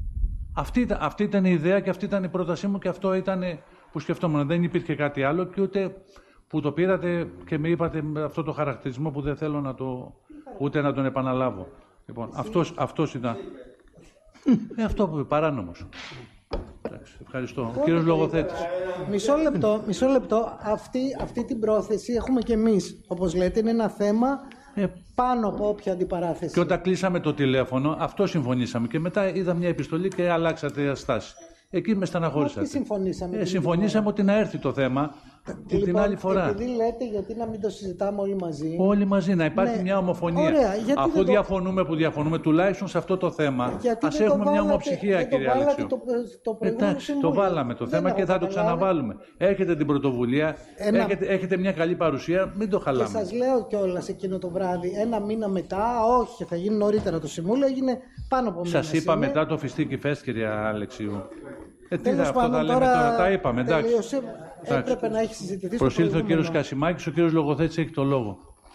Αυτή ήταν η ιδέα και αυτή ήταν η πρότασή μου και αυτό ήταν που σκεφτόμουν. Δεν υπήρχε κάτι άλλο και ούτε που το πήρατε και με είπατε αυτό το χαρακτηρισμό που δεν θέλω ούτε να τον επαναλάβω. Λοιπόν, αυτός ήταν. Αυτό που είπε, παράνομος. Ευχαριστώ. Ο κύριος Λογοθέτης. Μισό λεπτό. Αυτή την πρόθεση έχουμε και εμείς. Όπως λέτε, είναι ένα θέμα πάνω από όποια αντιπαράθεση. Και όταν κλείσαμε το τηλέφωνο, αυτό συμφωνήσαμε. Και μετά είδα μια επιστολή και αλλάξατε στάση. Εκεί με στεναχώρησατε. Τι συμφωνήσαμε? Συμφωνήσαμε ότι να έρθει το θέμα την άλλη φορά. Επειδή λέτε, γιατί να μην το συζητάμε όλοι μαζί. Όλοι μαζί, να υπάρχει μια ομοφωνία. Ωραία, αφού διαφωνούμε που διαφωνούμε, τουλάχιστον σε αυτό το θέμα, ας έχουμε μια ομοψυχία, κύριε Αλεξίου. Εντάξει, το βάλαμε το θέμα και θα το ξαναβάλουμε. Έχετε την πρωτοβουλία, έχετε μια καλή παρουσία, μην το χαλάμε. Και σας λέω κιόλας εκείνο το βράδυ, ένα μήνα μετά, όχι, θα γίνει νωρίτερα το συμβούλιο, έγινε πάνω από μήνα. Σας είπα μετά το Φιστίκι Φεστ, κύριε Αλεξίου. Τι θα αυτό τα λέμε τώρα, τα είπαμε, εντάξει. Έπρεπε να έχει συζητηθεί. Προσήλθε ο κύριος Κασιμάκης, ο κύριος Λογοθέτης έχει το λόγο.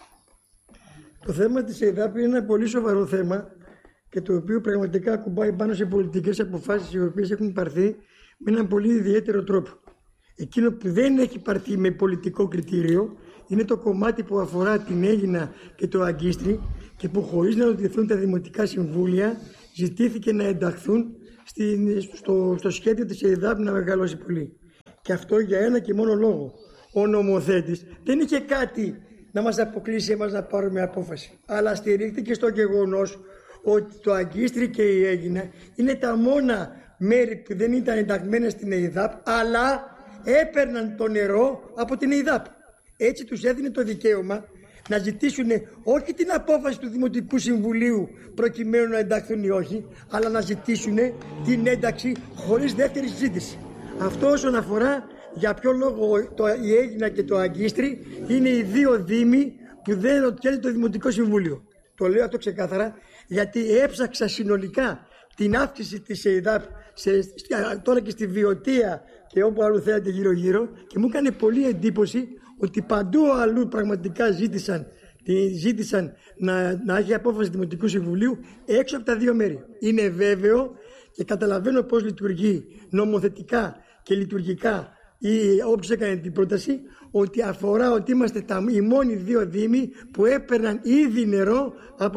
Το θέμα της ΕΔΑΠ είναι ένα πολύ σοβαρό θέμα και το οποίο πραγματικά ακουμπάει πάνω σε πολιτικές αποφάσεις οι οποίες έχουν πάρθει με έναν πολύ ιδιαίτερο τρόπο. Εκείνο που δεν έχει πάρθει με πολιτικό κριτήριο είναι το κομμάτι που αφορά την Αίγινα και το Αγκίστρι και που χωρίς να ρωτηθούν τα δημοτικά συμβούλια ζητήθηκε να ενταχθούν στο σχέδιο της ΕΔΑΠ να μεγαλώσει πολύ. Και αυτό για ένα και μόνο λόγο. Ο νομοθέτης δεν είχε κάτι να μας αποκλείσει εμάς να πάρουμε απόφαση, αλλά στηρίχθηκε στο γεγονός ότι το Αγκίστρι και η Αίγινα είναι τα μόνα μέρη που δεν ήταν ενταγμένα στην ΕΔΑΠ, αλλά έπαιρναν το νερό από την ΕΔΑΠ. Έτσι τους έδινε το δικαίωμα να ζητήσουν όχι την απόφαση του Δημοτικού Συμβουλίου προκειμένου να ενταχθούν ή όχι, αλλά να ζητήσουν την ένταξη χωρίς δεύτερη συζήτηση. Αυτό όσον αφορά για ποιο λόγο η Αίγινα και το Αγκίστρι είναι οι δύο δήμοι που δεν ρωτιέται το Δημοτικό Συμβούλιο. Το λέω αυτό ξεκάθαρα γιατί έψαξα συνολικά την αύξηση της ΕΔΑΠ τώρα και στη Βιωτία και όπου αλλού θέλετε γύρω-γύρω και μου έκανε πολύ εντύπωση ότι παντού αλλού πραγματικά ζήτησαν να έχει απόφαση Δημοτικού Συμβουλίου έξω από τα δύο μέρη. Είναι βέβαιο και καταλαβαίνω πώς λειτουργεί νομοθετικά και λειτουργικά ή όποιος έκανε την πρόταση, ότι αφορά ότι είμαστε οι μόνοι 2 δήμοι που έπαιρναν ήδη νερό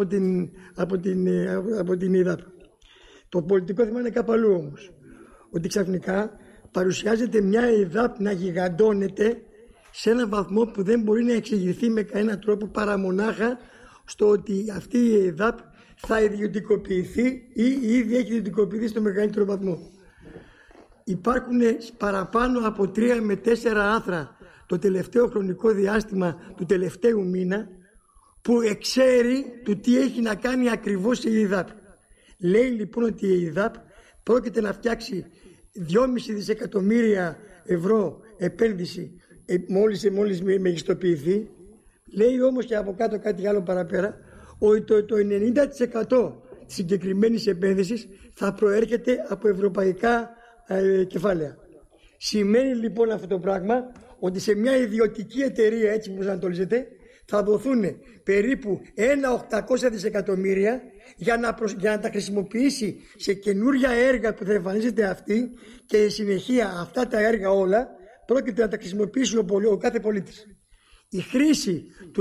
από την ΕΙΔΑΠ. Το πολιτικό θέμα είναι κάπου αλλού όμως. Ότι ξαφνικά παρουσιάζεται μια ΕΙΔΑΠ να γιγαντώνεται σε έναν βαθμό που δεν μπορεί να εξηγηθεί με κανένα τρόπο παρά μονάχα στο ότι αυτή η ΕΙΔΑΠ θα ιδιωτικοποιηθεί ή ήδη έχει ιδιωτικοποιηθεί στο μεγαλύτερο βαθμό. Υπάρχουν παραπάνω από 3 με 4 άρθρα το τελευταίο χρονικό διάστημα του τελευταίου μήνα που εξέρει του τι έχει να κάνει ακριβώς η ΕΙΔΑΠ. Λέει λοιπόν ότι η ΕΙΔΑΠ πρόκειται να φτιάξει 2,5 δισεκατομμύρια ευρώ επένδυση μόλις μεγιστοποιηθεί. Λέει όμως και από κάτω κάτι άλλο παραπέρα, ότι το 90% της συγκεκριμένης επένδυσης θα προέρχεται από ευρωπαϊκά κεφάλαια. Σημαίνει λοιπόν αυτό το πράγμα ότι σε μια ιδιωτική εταιρεία, έτσι που προσανατολίζεται, θα δοθούν περίπου 1.800 δισεκατομμύρια για να τα χρησιμοποιήσει σε καινούρια έργα που θα εμφανίζεται αυτή, και η συνεχεία αυτά τα έργα όλα πρόκειται να τα χρησιμοποιήσει ο κάθε πολίτης. Η χρήση του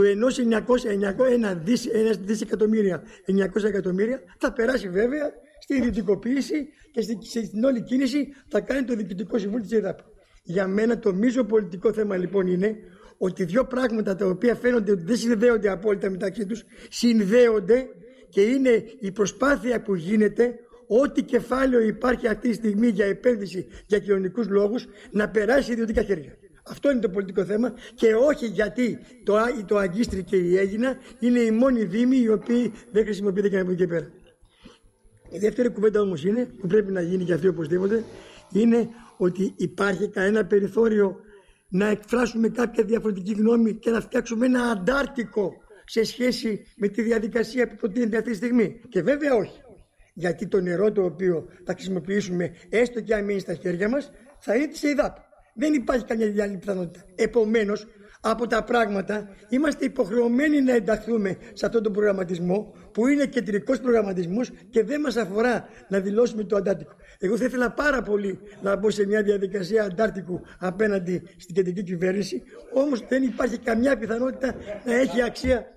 1 δισεκατομμύρια 900 εκατομμύρια θα περάσει βέβαια στη ιδιωτικοποίηση και στην όλη κίνηση θα κάνει το Διοικητικό Συμβούλιο της ΕΙΔΑΠ. Για μένα το μείζο πολιτικό θέμα λοιπόν είναι ότι 2 πράγματα τα οποία φαίνονται ότι δεν συνδέονται απόλυτα μεταξύ τους συνδέονται, και είναι η προσπάθεια που γίνεται ό,τι κεφάλαιο υπάρχει αυτή τη στιγμή για επένδυση για κοινωνικούς λόγους να περάσει ιδιωτικά χέρια. Αυτό είναι το πολιτικό θέμα, και όχι γιατί το Αγκίστρι και η Αίγινα είναι οι μόνοι δήμοι οι οποίοι δεν χρησιμοποιείται και από εκεί και πέρα. Η δεύτερη κουβέντα όμως είναι, που πρέπει να γίνει και αυτή οπωσδήποτε, είναι ότι υπάρχει κανένα περιθώριο να εκφράσουμε κάποια διαφορετική γνώμη και να φτιάξουμε ένα αντάρτικο σε σχέση με τη διαδικασία που προτείνεται αυτή τη στιγμή. Και βέβαια όχι. Γιατί το νερό το οποίο θα χρησιμοποιήσουμε, έστω και αν μείνει στα χέρια μας, θα είναι της ΕΙΔΑΠ. Δεν υπάρχει καμιά άλλη πιθανότητα. Επομένως, από τα πράγματα είμαστε υποχρεωμένοι να ενταχθούμε σε αυτόν τον προγραμματισμό που είναι κεντρικός προγραμματισμός και δεν μας αφορά να δηλώσουμε το αντάρτικο. Εγώ θα ήθελα πάρα πολύ να μπω σε μια διαδικασία αντάρτικου απέναντι στην κεντρική κυβέρνηση, όμως δεν υπάρχει καμιά πιθανότητα να έχει αξία.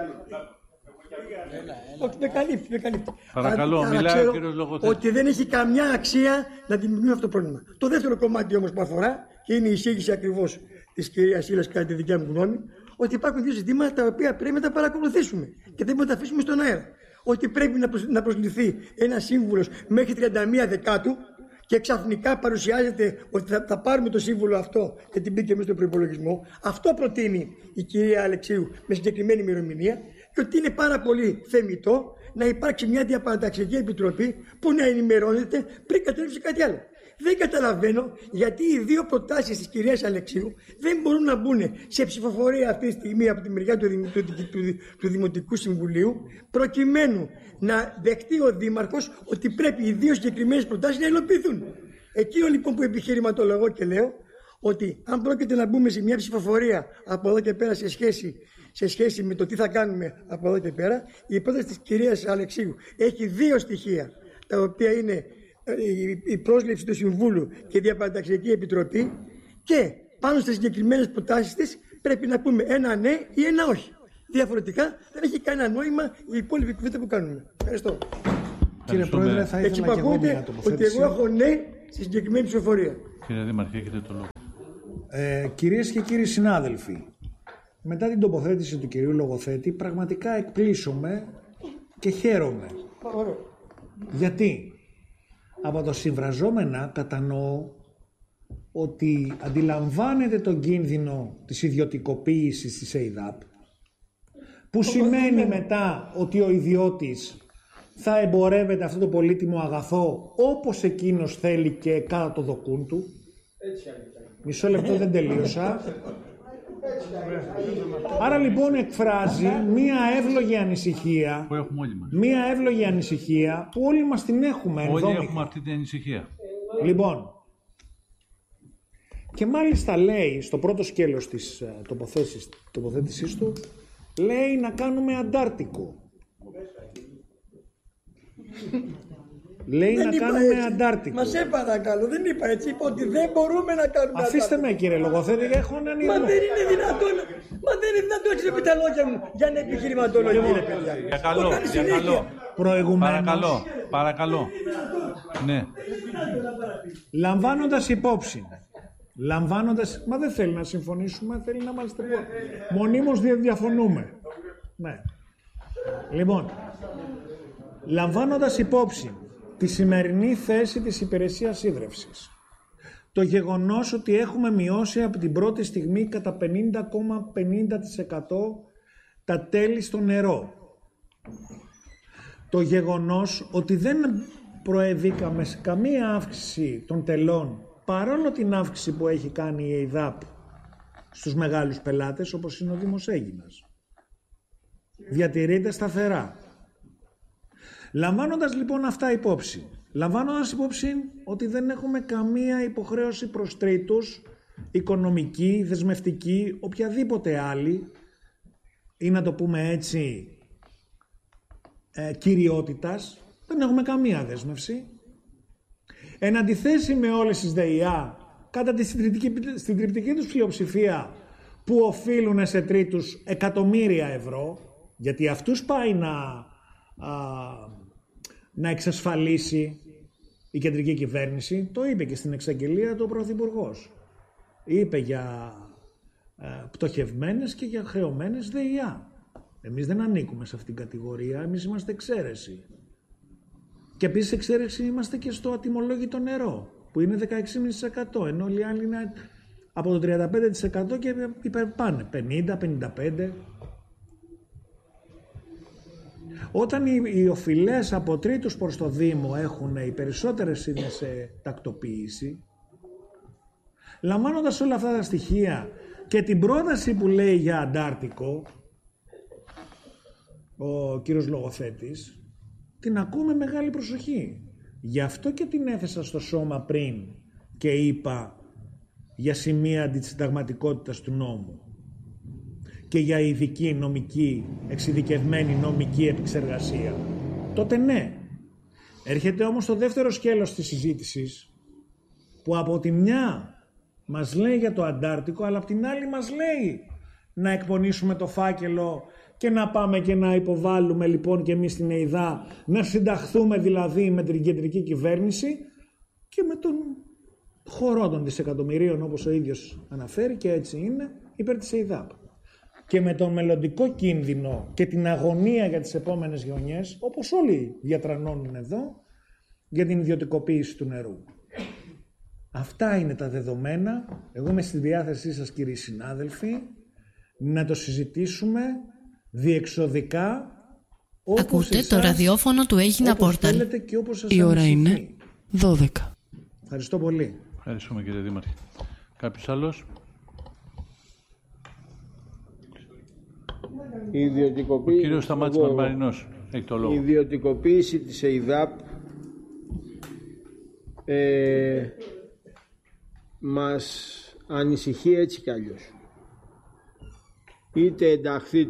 Όχι, με καλύπτει. Παρακαλώ, μιλάει ο κύριος Λογοθέτης. Ότι δεν έχει καμιά αξία να δημιουργήσουμε αυτό το πρόβλημα. Το δεύτερο κομμάτι όμως που αφορά, και είναι η εισήγηση ακριβώς της κυρίας Ήλας κατά τη δικιά μου γνώμη, ότι υπάρχουν 2 ζητήματα τα οποία πρέπει να τα παρακολουθήσουμε και δεν μπορούμε να τα αφήσουμε στον αέρα. Ότι πρέπει να προσληφθεί ένας σύμβουλος μέχρι 31 Δεκάτου και ξαφνικά παρουσιάζεται ότι θα πάρουμε το σύμβουλο αυτό και την μπήκε μέσα στον προϋπολογισμό. Αυτό προτείνει η κυρία Αλεξίου με συγκεκριμένη ημερομηνία, και ότι είναι πάρα πολύ θεμιτό να υπάρξει μια διαπαραταξιακή επιτροπή που να ενημερώνεται πριν κατέβει κάτι άλλο. Δεν καταλαβαίνω γιατί οι 2 προτάσεις της κυρίας Αλεξίου δεν μπορούν να μπουν σε ψηφοφορία αυτή τη στιγμή από τη μεριά του Δημοτικού Συμβουλίου, προκειμένου να δεχτεί ο Δήμαρχος ότι πρέπει οι 2 συγκεκριμένες προτάσεις να υλοποιηθούν. Εκείνο λοιπόν που επιχειρηματολογώ και λέω ότι αν πρόκειται να μπούμε σε μια ψηφοφορία από εδώ και πέρα σε σχέση με το τι θα κάνουμε από εδώ και πέρα, η πρόταση της κυρίας Αλεξίου έχει 2 στοιχεία, τα οποία είναι η πρόσληψη του Συμβούλου και η Διαπαραταξιακή Επιτροπή, και πάνω στις συγκεκριμένες προτάσεις της πρέπει να πούμε ένα ναι ή ένα όχι. Διαφορετικά δεν έχει κανένα νόημα η υπόλοιπη κουβέντα που κάνουμε. Ευχαριστώ. Κύριε Πρόεδρε, θα ήθελα και εγώ μια τοποθέτηση. Ότι εγώ έχω ναι στη συγκεκριμένη ψηφοφορία. Κύριε Δήμαρχε, έχετε το λόγο. Κυρίες και κύριοι συνάδελφοι, μετά την τοποθέτηση του κυρίου Λογοθέτη, πραγματικά εκπλήσωμαι και χαίρομαι. Γιατί από το συμφραζόμενα κατανοώ ότι αντιλαμβάνεται τον κίνδυνο της ιδιωτικοποίησης της ΕΙΔΑΠ, που σημαίνει μετά ότι ο ιδιώτης θα εμπορεύεται αυτό το πολύτιμο αγαθό όπως εκείνος θέλει και κάτω το δοκούν του. Μισό λεπτό, δεν τελείωσα. Άρα λοιπόν εκφράζει μία εύλογη ανησυχία, που έχουμε όλοι μας. Μία εύλογη ανησυχία που όλοι μας την έχουμε. Όλοι έχουμε αυτή την ανησυχία. Λοιπόν, και μάλιστα λέει στο πρώτο σκέλος της τοποθέτησής του, λέει να κάνουμε αντάρτικο. Λέει να κάνουμε Αντάρτικο. Μα σε παρακαλώ, δεν είπα έτσι. Είπα ότι δεν μπορούμε να κάνουμε Αντάρτικο. Αφήστε με, κύριε λογοθέτη, έχω έναν ήρμο. Μα δεν είναι δυνατόν. Μα δεν είναι δυνατόν, έχετε πει τα λόγια μου για να επιχειρηματολογία, ρε παιδιά. Για καλό. Προηγουμένως. Παρακαλώ. Ναι. Λαμβάνοντας υπόψη. Μα δεν θέλει να συμφωνήσουμε, θέλει να είμαστε μονίμως διαφωνούμε. Ναι. Λοιπόν, λαμβάνοντας υπόψη τη σημερινή θέση της υπηρεσίας ίδρευσης, το γεγονός ότι έχουμε μειώσει από την πρώτη στιγμή κατά 50,50% τα τέλη στο νερό, το γεγονός ότι δεν προεβήκαμε σε καμία αύξηση των τελών παρόλο την αύξηση που έχει κάνει η ΕΙΔΑΠ στους μεγάλους πελάτες όπως είναι ο Δήμος Αίγινας. Διατηρείται σταθερά. Λαμβάνοντας λοιπόν αυτά υπόψη, λαμβάνοντας υπόψη ότι δεν έχουμε καμία υποχρέωση προς τρίτους, οικονομική, δεσμευτική, οποιαδήποτε άλλη, ή να το πούμε έτσι, κυριότητας, δεν έχουμε καμία δέσμευση. Εν αντιθέσει με όλες τις ΔΕΙΑ, κατά τη συντριπτική τους πλειοψηφία, που οφείλουν σε τρίτους εκατομμύρια ευρώ, γιατί αυτούς πάει να εξασφαλίσει η κεντρική κυβέρνηση, το είπε και στην εξαγγελία του Πρωθυπουργός. Είπε για πτωχευμένες και για χρεωμένες ΔΕΙΑ. Εμείς δεν ανήκουμε σε αυτήν την κατηγορία, εμείς είμαστε εξαίρεση. Και επίσης εξαίρεση είμαστε και στο ατιμολόγητο νερό, που είναι 16,5%, ενώ όλοι οι άλλοι είναι από το 35% και υπερπάνε, 50-55%. Όταν οι οφειλές από τρίτους προς το Δήμο έχουν, οι περισσότερες είναι σε τακτοποίηση, λαμβάνοντας όλα αυτά τα στοιχεία και την πρόταση που λέει για Αντάρτικο ο κύριος λογοθέτης, την ακούμε μεγάλη προσοχή. Γι' αυτό και την έθεσα στο σώμα πριν και είπα για σημεία αντισυνταγματικότητας του νόμου και για ειδική νομική, εξειδικευμένη νομική επεξεργασία. Τότε ναι. Έρχεται όμως το δεύτερο σκέλος της συζήτησης, που από τη μια μας λέει για το Αντάρτικο, αλλά από την άλλη μας λέει να εκπονήσουμε το φάκελο και να πάμε και να υποβάλουμε λοιπόν και εμείς στην ΕΙΔΑ, να συνταχθούμε δηλαδή με την κεντρική κυβέρνηση και με τον χορό των δισεκατομμυρίων, όπως ο ίδιος αναφέρει, και έτσι είναι, υπέρ της ΕΙΔΑΠ. Και με τον μελλοντικό κίνδυνο και την αγωνία για τις επόμενες γενιές, όπως όλοι διατρανώνουν εδώ, για την ιδιωτικοποίηση του νερού. Αυτά είναι τα δεδομένα. Εγώ είμαι στη διάθεσή σας, κύριοι συνάδελφοι, να το συζητήσουμε διεξοδικά. Ακούτε το ραδιόφωνο του Έγινα Πόρταλ. Η ώρα είναι 12. Ευχαριστώ πολύ. Ευχαριστούμε, κύριε Δήμαρχε. Κάποιος άλλος? Ο κύριος Σταμάτης Μαρμαρινός έχει το λόγο. Η ιδιωτικοποίηση της ΕΙΔΑΠ μας ανησυχεί έτσι κι αλλιώς. Είτε ενταχθεί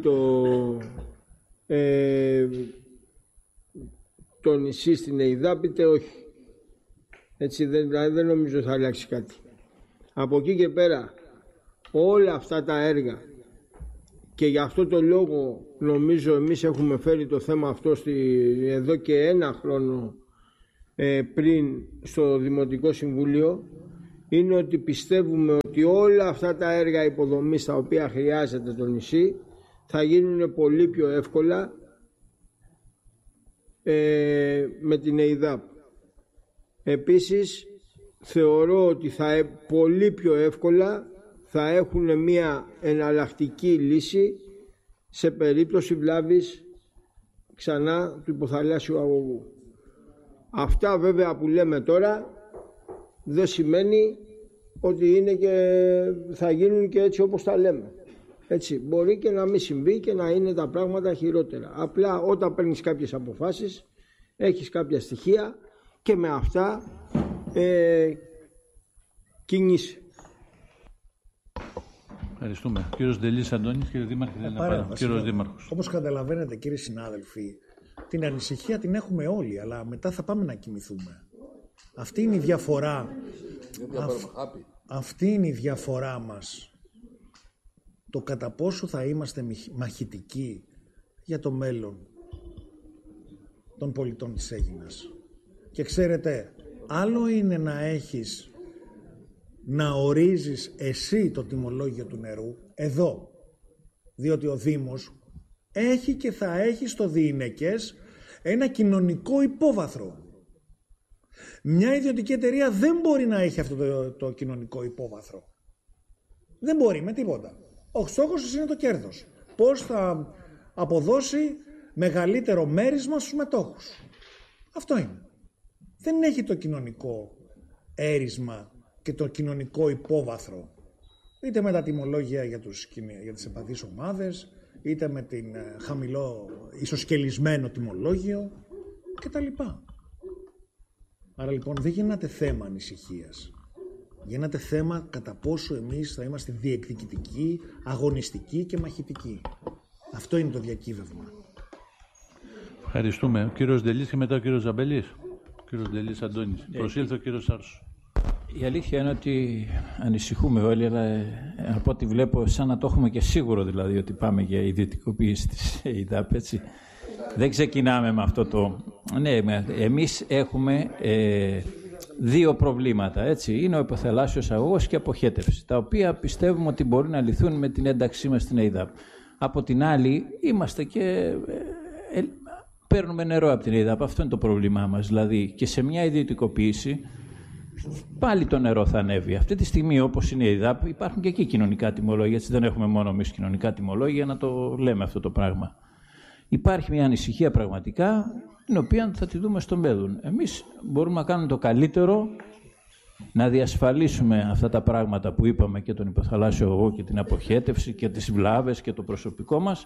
το νησί στην ΕΙΔΑΠ είτε όχι. Έτσι δεν νομίζω θα αλλάξει κάτι. Από εκεί και πέρα όλα αυτά τα έργα, και γι' αυτό το λόγο νομίζω εμείς έχουμε φέρει το θέμα αυτό εδώ και ένα χρόνο πριν στο Δημοτικό Συμβούλιο, είναι ότι πιστεύουμε ότι όλα αυτά τα έργα υποδομής τα οποία χρειάζεται το νησί θα γίνουν πολύ πιο εύκολα με την ΕΙΔΑΠ. Επίσης θεωρώ ότι πολύ πιο εύκολα θα έχουν μια εναλλακτική λύση σε περίπτωση βλάβης ξανά του υποθαλάσσιου αγωγού. Αυτά βέβαια που λέμε τώρα δεν σημαίνει ότι είναι θα γίνουν και έτσι όπως τα λέμε. Έτσι, μπορεί και να μην συμβεί και να είναι τα πράγματα χειρότερα. Απλά όταν παίρνεις κάποιες αποφάσεις έχεις κάποια στοιχεία και με αυτά κινείσαι. Ευχαριστούμε. Κύριος Ντελής Αντώνης, κύριε Δήμαρχε, κύριος Δήμαρχος. Όπως καταλαβαίνετε, κύριοι συνάδελφοι, την ανησυχία την έχουμε όλοι, αλλά μετά θα πάμε να κοιμηθούμε. Αυτή είναι η διαφορά. Αυτή είναι η διαφορά μας. Το κατά πόσο θα είμαστε μαχητικοί για το μέλλον των πολιτών της Αίγινας. Και ξέρετε, άλλο είναι να ορίζεις εσύ το τιμολόγιο του νερού, εδώ, διότι ο Δήμος έχει και θα έχει στο διηνεκές ένα κοινωνικό υπόβαθρο. Μια ιδιωτική εταιρεία δεν μπορεί να έχει αυτό το κοινωνικό υπόβαθρο. Δεν μπορεί με τίποτα. Ο στόχος είναι το κέρδος. Πώς θα αποδώσει μεγαλύτερο μέρισμα στους μετόχους. Αυτό είναι. Δεν έχει το κοινωνικό έρισμα και το κοινωνικό υπόβαθρο. Είτε με τα τιμολόγια για τις ευπαθείς ομάδες, είτε με την χαμηλό ισοσκελισμένο τιμολόγιο κτλ. Άρα λοιπόν δεν γίνεται θέμα ανησυχίας. Γίνεται θέμα κατά πόσο εμείς θα είμαστε διεκδικητικοί, αγωνιστικοί και μαχητικοί. Αυτό είναι το διακύβευμα. Ευχαριστούμε. Ο κύριος Ντελής και μετά ο κύριος Ζαμπελής. Ο κύριος Ντελής Αντώνης. Προσήλθε ο κύριος Σάρσος. Η αλήθεια είναι ότι ανησυχούμε όλοι, αλλά από ό,τι βλέπω σαν να το έχουμε και σίγουρο δηλαδή ότι πάμε για ιδιωτικοποίηση της ΕΙΔΑΠ, έτσι. Δεν ξεκινάμε με αυτό το... Ναι, εμείς έχουμε δύο προβλήματα, έτσι. Είναι ο υποθαλάσσιος αγωγός και αποχέτευση, τα οποία πιστεύουμε ότι μπορούν να λυθούν με την ένταξή μας στην ΕΙΔΑΠ. Από την άλλη, είμαστε και... παίρνουμε νερό από την ΕΙΔΑΠ, αυτό είναι το πρόβλημά μας. Δηλαδή, και σε μια ιδιωτικοποίηση, πάλι το νερό θα ανέβει. Αυτή τη στιγμή, όπως είναι η ΕΙΔΑΠ, υπάρχουν και εκεί κοινωνικά τιμολόγια, έτσι δεν έχουμε μόνο εμείς κοινωνικά τιμολόγια, να το λέμε αυτό το πράγμα. Υπάρχει μια ανησυχία πραγματικά, την οποία θα τη δούμε στον μέλλον. Εμείς μπορούμε να κάνουμε το καλύτερο, να διασφαλίσουμε αυτά τα πράγματα που είπαμε και τον υποθαλάσσιο αγωγό και την αποχέτευση και τις βλάβες και το προσωπικό μας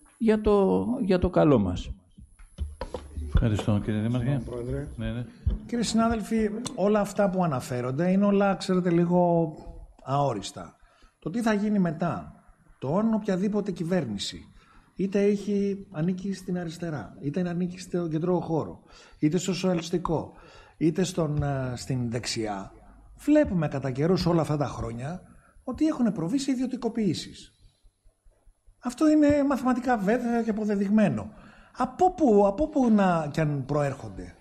για το καλό μας. Ευχαριστώ κύριε Δήμαρχε. Ναι. Κύριε συνάδελφοι, όλα αυτά που αναφέρονται είναι όλα, ξέρετε, λίγο αόριστα. Το τι θα γίνει μετά, το αν οποιαδήποτε κυβέρνηση, είτε ανήκει στην αριστερά, είτε ανήκει στο κεντρικό χώρο, είτε στο σοσιαλιστικό, είτε στην δεξιά, βλέπουμε κατά καιρούς όλα αυτά τα χρόνια ότι έχουν προβεί σε ιδιωτικοποιήσεις. Αυτό είναι μαθηματικά βέβαιο και αποδεδειγμένο. Από πού να κι αν προέρχονται.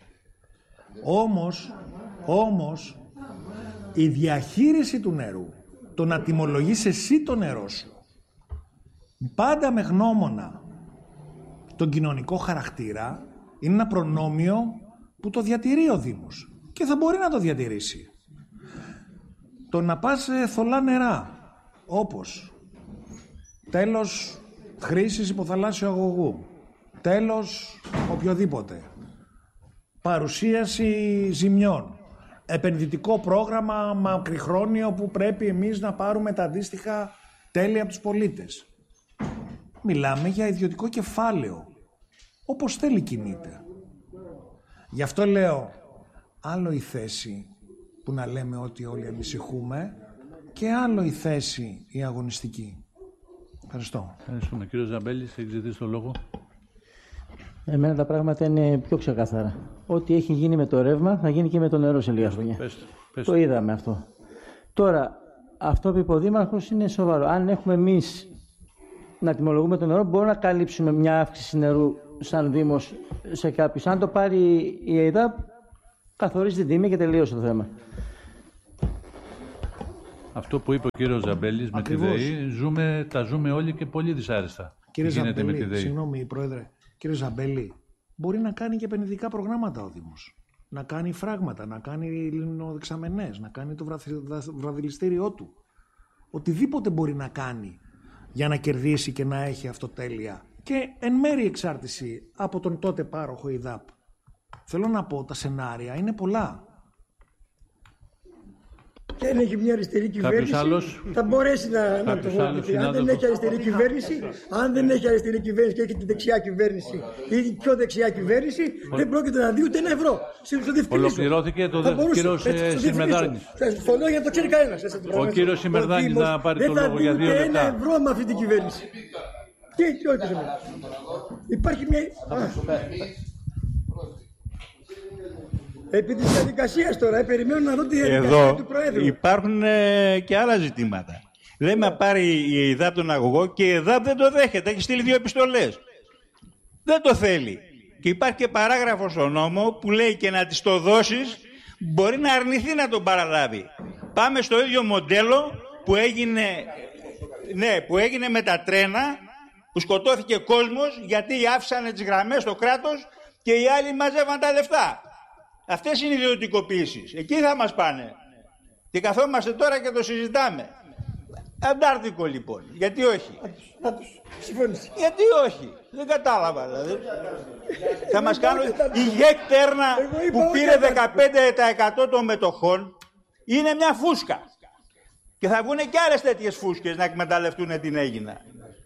Όμως η διαχείριση του νερού, το να τιμολογείς εσύ το νερό σου, πάντα με γνώμονα τον κοινωνικό χαρακτήρα, είναι ένα προνόμιο που το διατηρεί ο Δήμος και θα μπορεί να το διατηρήσει. Το να πας σε θολά νερά, όπως τέλος χρήσης υποθαλάσσιου αγωγού, τέλος οποιοδήποτε, παρουσίαση ζημιών, επενδυτικό πρόγραμμα μακριχρόνιο που πρέπει εμείς να πάρουμε τα αντίστοιχα τέλη από τους πολίτες. Μιλάμε για ιδιωτικό κεφάλαιο, όπως θέλει κινείται. Γι' αυτό λέω, άλλο η θέση που να λέμε ότι όλοι ανησυχούμε και άλλο η θέση η αγωνιστική. Ευχαριστώ. Ευχαριστούμε. Κύριος Ζαμπέλης, έχει ζητήσει το λόγο. Εμένα τα πράγματα είναι πιο ξεκάθαρα. Ό,τι έχει γίνει με το ρεύμα θα γίνει και με το νερό σε λίγα χρόνια. Το είδαμε αυτό. Τώρα, αυτό που είπε ο Δήμαρχος είναι σοβαρό. Αν έχουμε εμείς να τιμολογούμε το νερό, μπορούμε να καλύψουμε μια αύξηση νερού σαν Δήμος σε κάποιους. Αν το πάρει η ΕΙΔΑΠ, καθορίζει την τιμή και τελείωσε το θέμα. Αυτό που είπε ο κύριος Ζαμπέλης με τη ΔΕΗ, τα ζούμε όλοι και πολύ δυσάρεστα. Κύριε Ζαμπέλη, συγγνώμη Πρόεδρε, κύριε Ζαμπέλη, μπορεί να κάνει και επενδυτικά προγράμματα ο Δήμος. Να κάνει φράγματα, να κάνει λινοδεξαμενές, να κάνει το βραδιλιστήριό του. Οτιδήποτε μπορεί να κάνει για να κερδίσει και να έχει αυτοτέλεια. Και εν μέρει εξάρτηση από τον τότε πάροχο ΕΙΔΑΠ. Θέλω να πω, τα σενάρια είναι πολλά. Και αν έχει μια αριστερή κυβέρνηση, θα μπορέσει να το βοηθήσει. Αν δεν έχει αριστερή κυβέρνηση, και έχει τη δεξιά κυβέρνηση ή την πιο δεξιά κυβέρνηση, δεν πρόκειται να δει ούτε ένα ευρώ. Ολοκληρώθηκε το κύριος Σιμερδάνης. Το λέω για να το ξέρει κανένας. Ο κύριος Σιμερδάνης να πάρει το λόγο για 2 λεπτά. Δεν θα δει ούτε ένα ευρώ με αυτή την κυβέρνηση. Και όχι. Υπάρχει μια... Επί της διαδικασίας τώρα, περιμένω να δω τη διαδικασία εδώ του Προέδρου. Υπάρχουν και άλλα ζητήματα. Λέμε να πάρει η ΕΙΔΑΠ τον αγωγό και η ΕΙΔΑΠ δεν το δέχεται. Έχει στείλει 2 επιστολές. Δεν το θέλει. Και υπάρχει και παράγραφος στο νόμο που λέει και να της το δώσεις μπορεί να αρνηθεί να τον παραλάβει. Πάμε στο ίδιο μοντέλο που έγινε με τα τρένα, που σκοτώθηκε κόσμος γιατί άφησανε τις γραμμές στο κράτος και οι άλλοι μαζεύαν τα λεφτά. Αυτές είναι οι ιδιωτικοποίησεις. Εκεί θα μας πάνε. Και καθόμαστε τώρα και το συζητάμε. Αντάρτικο λοιπόν. Γιατί όχι. Γιατί όχι. Δεν κατάλαβα δηλαδή. Θα μας κάνουν η ΓΕΚ Τέρνα που πήρε 15% των μετοχών είναι μια φούσκα. Και θα βγουν και άλλες τέτοιες φούσκες να εκμεταλλευτούν την Αίγινα.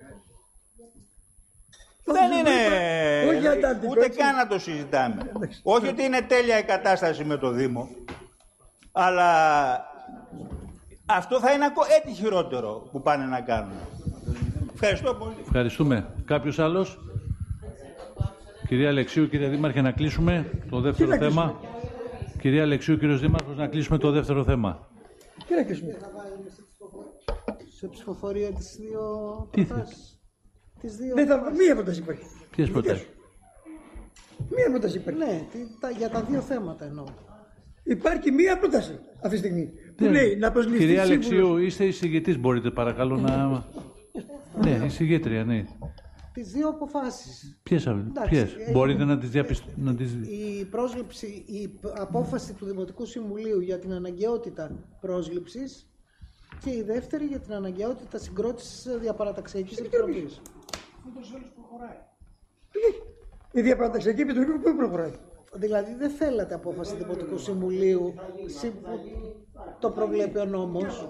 Δεν είναι ούτε καν να το συζητάμε. Όχι ότι είναι τέλεια η κατάσταση με το Δήμο, αλλά αυτό θα είναι έτσι χειρότερο που πάνε να κάνουν. Ευχαριστώ πολύ. Ευχαριστούμε. Κάποιος άλλος? Κυρία Αλεξίου, κύριε Δήμαρχε, να κλείσουμε το δεύτερο θέμα. Κυρία Αλεξίου, κύριος Δήμαρχος, να κλείσουμε το δεύτερο θέμα. Τι να κλείσουμε? Σε ψηφοφορία τις δύο προτάσεις. Μία πρόταση υπάρχει. Ποιες προτάσεις? Μία πρόταση υπάρχει. Ναι, για τα δύο θέματα εννοώ. Υπάρχει μία πρόταση αυτή τη στιγμή. Που λέει να προσληφθεί. Κυρία Αλεξίου, είστε εισηγητής, μπορείτε παρακαλώ να... Ναι, εισηγήτρια, ναι. Τις δύο αποφάσεις. Ποιες? Μπορείτε να τις διαπιστώσετε? Η πρόσληψη, η απόφαση του Δημοτικού Συμβουλίου για την αναγκαιότητα πρόσληψης και η δεύτερη για την αναγκαιότητα συγκρότησης διαπαραταξιακής επιτροπής. Η διαπαραταξιακή επιτροπή πού προχωράει? Δηλαδή δεν θέλατε απόφαση Δημοτικού Συμβουλίου, το προβλέπει ο νόμος.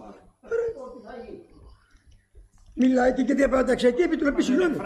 Μιλάει και για διαπαραταξιακή επιτροπή, συγγνώμη.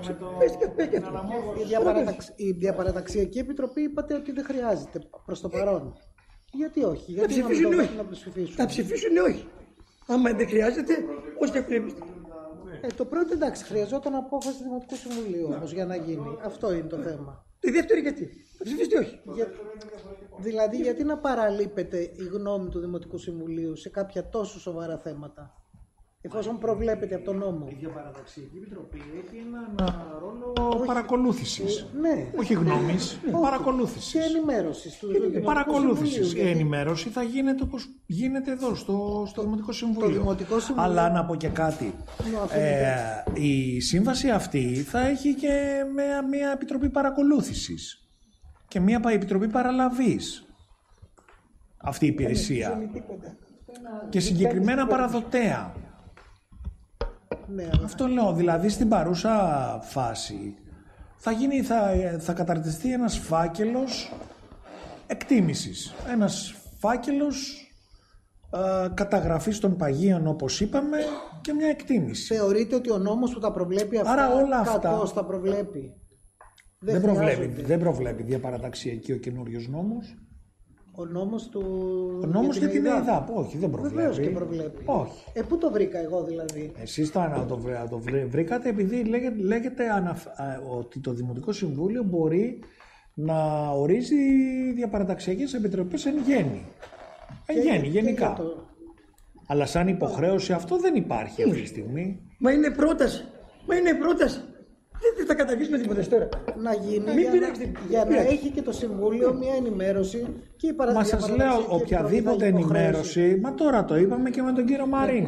Η διαπαραταξιακή επιτροπή είπατε ότι δεν χρειάζεται προς το παρόν. Γιατί όχι? Γιατί να ψηφίσουν? Θα ψηφίσουν όχι. Άμα δεν χρειάζεται, πώς και πρέπει. Το πρώτο εντάξει, χρειαζόταν απόφαση του Δημοτικού Συμβουλίου όμως για να γίνει. Αυτό είναι το θέμα. Το δεύτερο γιατί? Θα ψηφίσετε όχι. Δηλαδή γιατί να παραλείπεται η γνώμη του Δημοτικού Συμβουλίου σε κάποια τόσο σοβαρά θέματα, εφόσον προβλέπεται από τον νόμο? Η Διαπαραταξιακή Επιτροπή έχει ένα ρόλο παρακολούθησης. Ναι. Όχι γνώμης, παρακολούθησης. Και ενημέρωσης. Παρακολούθησης. Η ενημέρωση θα γίνεται όπως γίνεται εδώ, στο Δημοτικό Συμβούλιο. Αλλά να πω και κάτι. Η σύμβαση αυτή θα έχει και μια επιτροπή παρακολούθησης και μια επιτροπή παραλαβής. Αυτή η υπηρεσία. Και συγκεκριμένα παραδοτέα. Ναι, αυτό λέω, δηλαδή στην παρούσα φάση θα καταρτιστεί ένας φάκελος εκτίμησης, ένας φάκελος καταγραφής των παγίων όπως είπαμε και μια εκτίμηση. Θεωρείτε ότι ο νόμος που τα προβλέπει αυτά, άρα όλα αυτά τα προβλέπει? Δεν προβλέπει διαπαραταξιακή ο καινούριος νόμος. Ο νόμος για την ΕΙΔΑΠ, όχι, δεν προβλέπει. Βεβαίως και προβλέπει. Όχι. Πού το βρήκα εγώ δηλαδή? Εσείς το βρήκατε επειδή λέγεται ότι το Δημοτικό Συμβούλιο μπορεί να ορίζει διαπαραταξιακές επιτροπές εν γέννη. Γενικά. Αλλά σαν υποχρέωση αυτό δεν υπάρχει αυτή τη στιγμή. Μα είναι πρόταση. Δεν θα καταργήσουμε τίποτα τώρα. Να γίνει για να έχει και το Συμβούλιο μια ενημέρωση και η Μα σας λέω οποιαδήποτε ενημέρωση, μα τώρα το είπαμε και με τον κύριο Μαρίνη.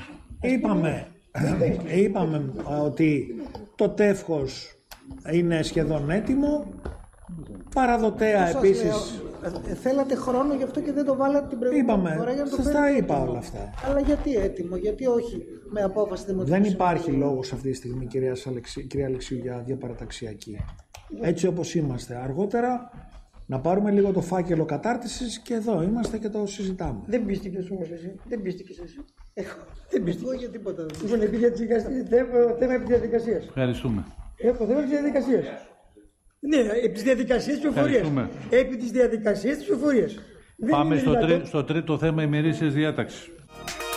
Είπαμε ότι το τεύχος είναι σχεδόν έτοιμο, παραδοτέα επίσης. Θέλατε χρόνο γι' αυτό και δεν το βάλατε την προηγούμενη φορά για να το σας τα είπα όλα αυτά. Αλλά γιατί έτοιμο, γιατί όχι με απόφαση Δημοτικού Δεν υπάρχει λόγος αυτή τη στιγμή, κυρία Αλεξίου, για διαπαραταξιακή. Έτσι όπως είμαστε. Αργότερα να πάρουμε λίγο το φάκελο κατάρτισης και εδώ είμαστε και το συζητάμε. Δεν πίστηκες όμως εσύ. Δεν πίστηκες εσύ. Δεν πίστηκες για τίποτα. Ήσουν θέμα επί διαδικασίας. Ευχαριστούμε. Έχω θέμα επί διαδικασίας. Ναι, επί της διαδικασίας της ψηφοφορίας. Επί της διαδικασίας της ψηφοφορίας. Πάμε στο τρίτο θέμα ημερήσιας διάταξης.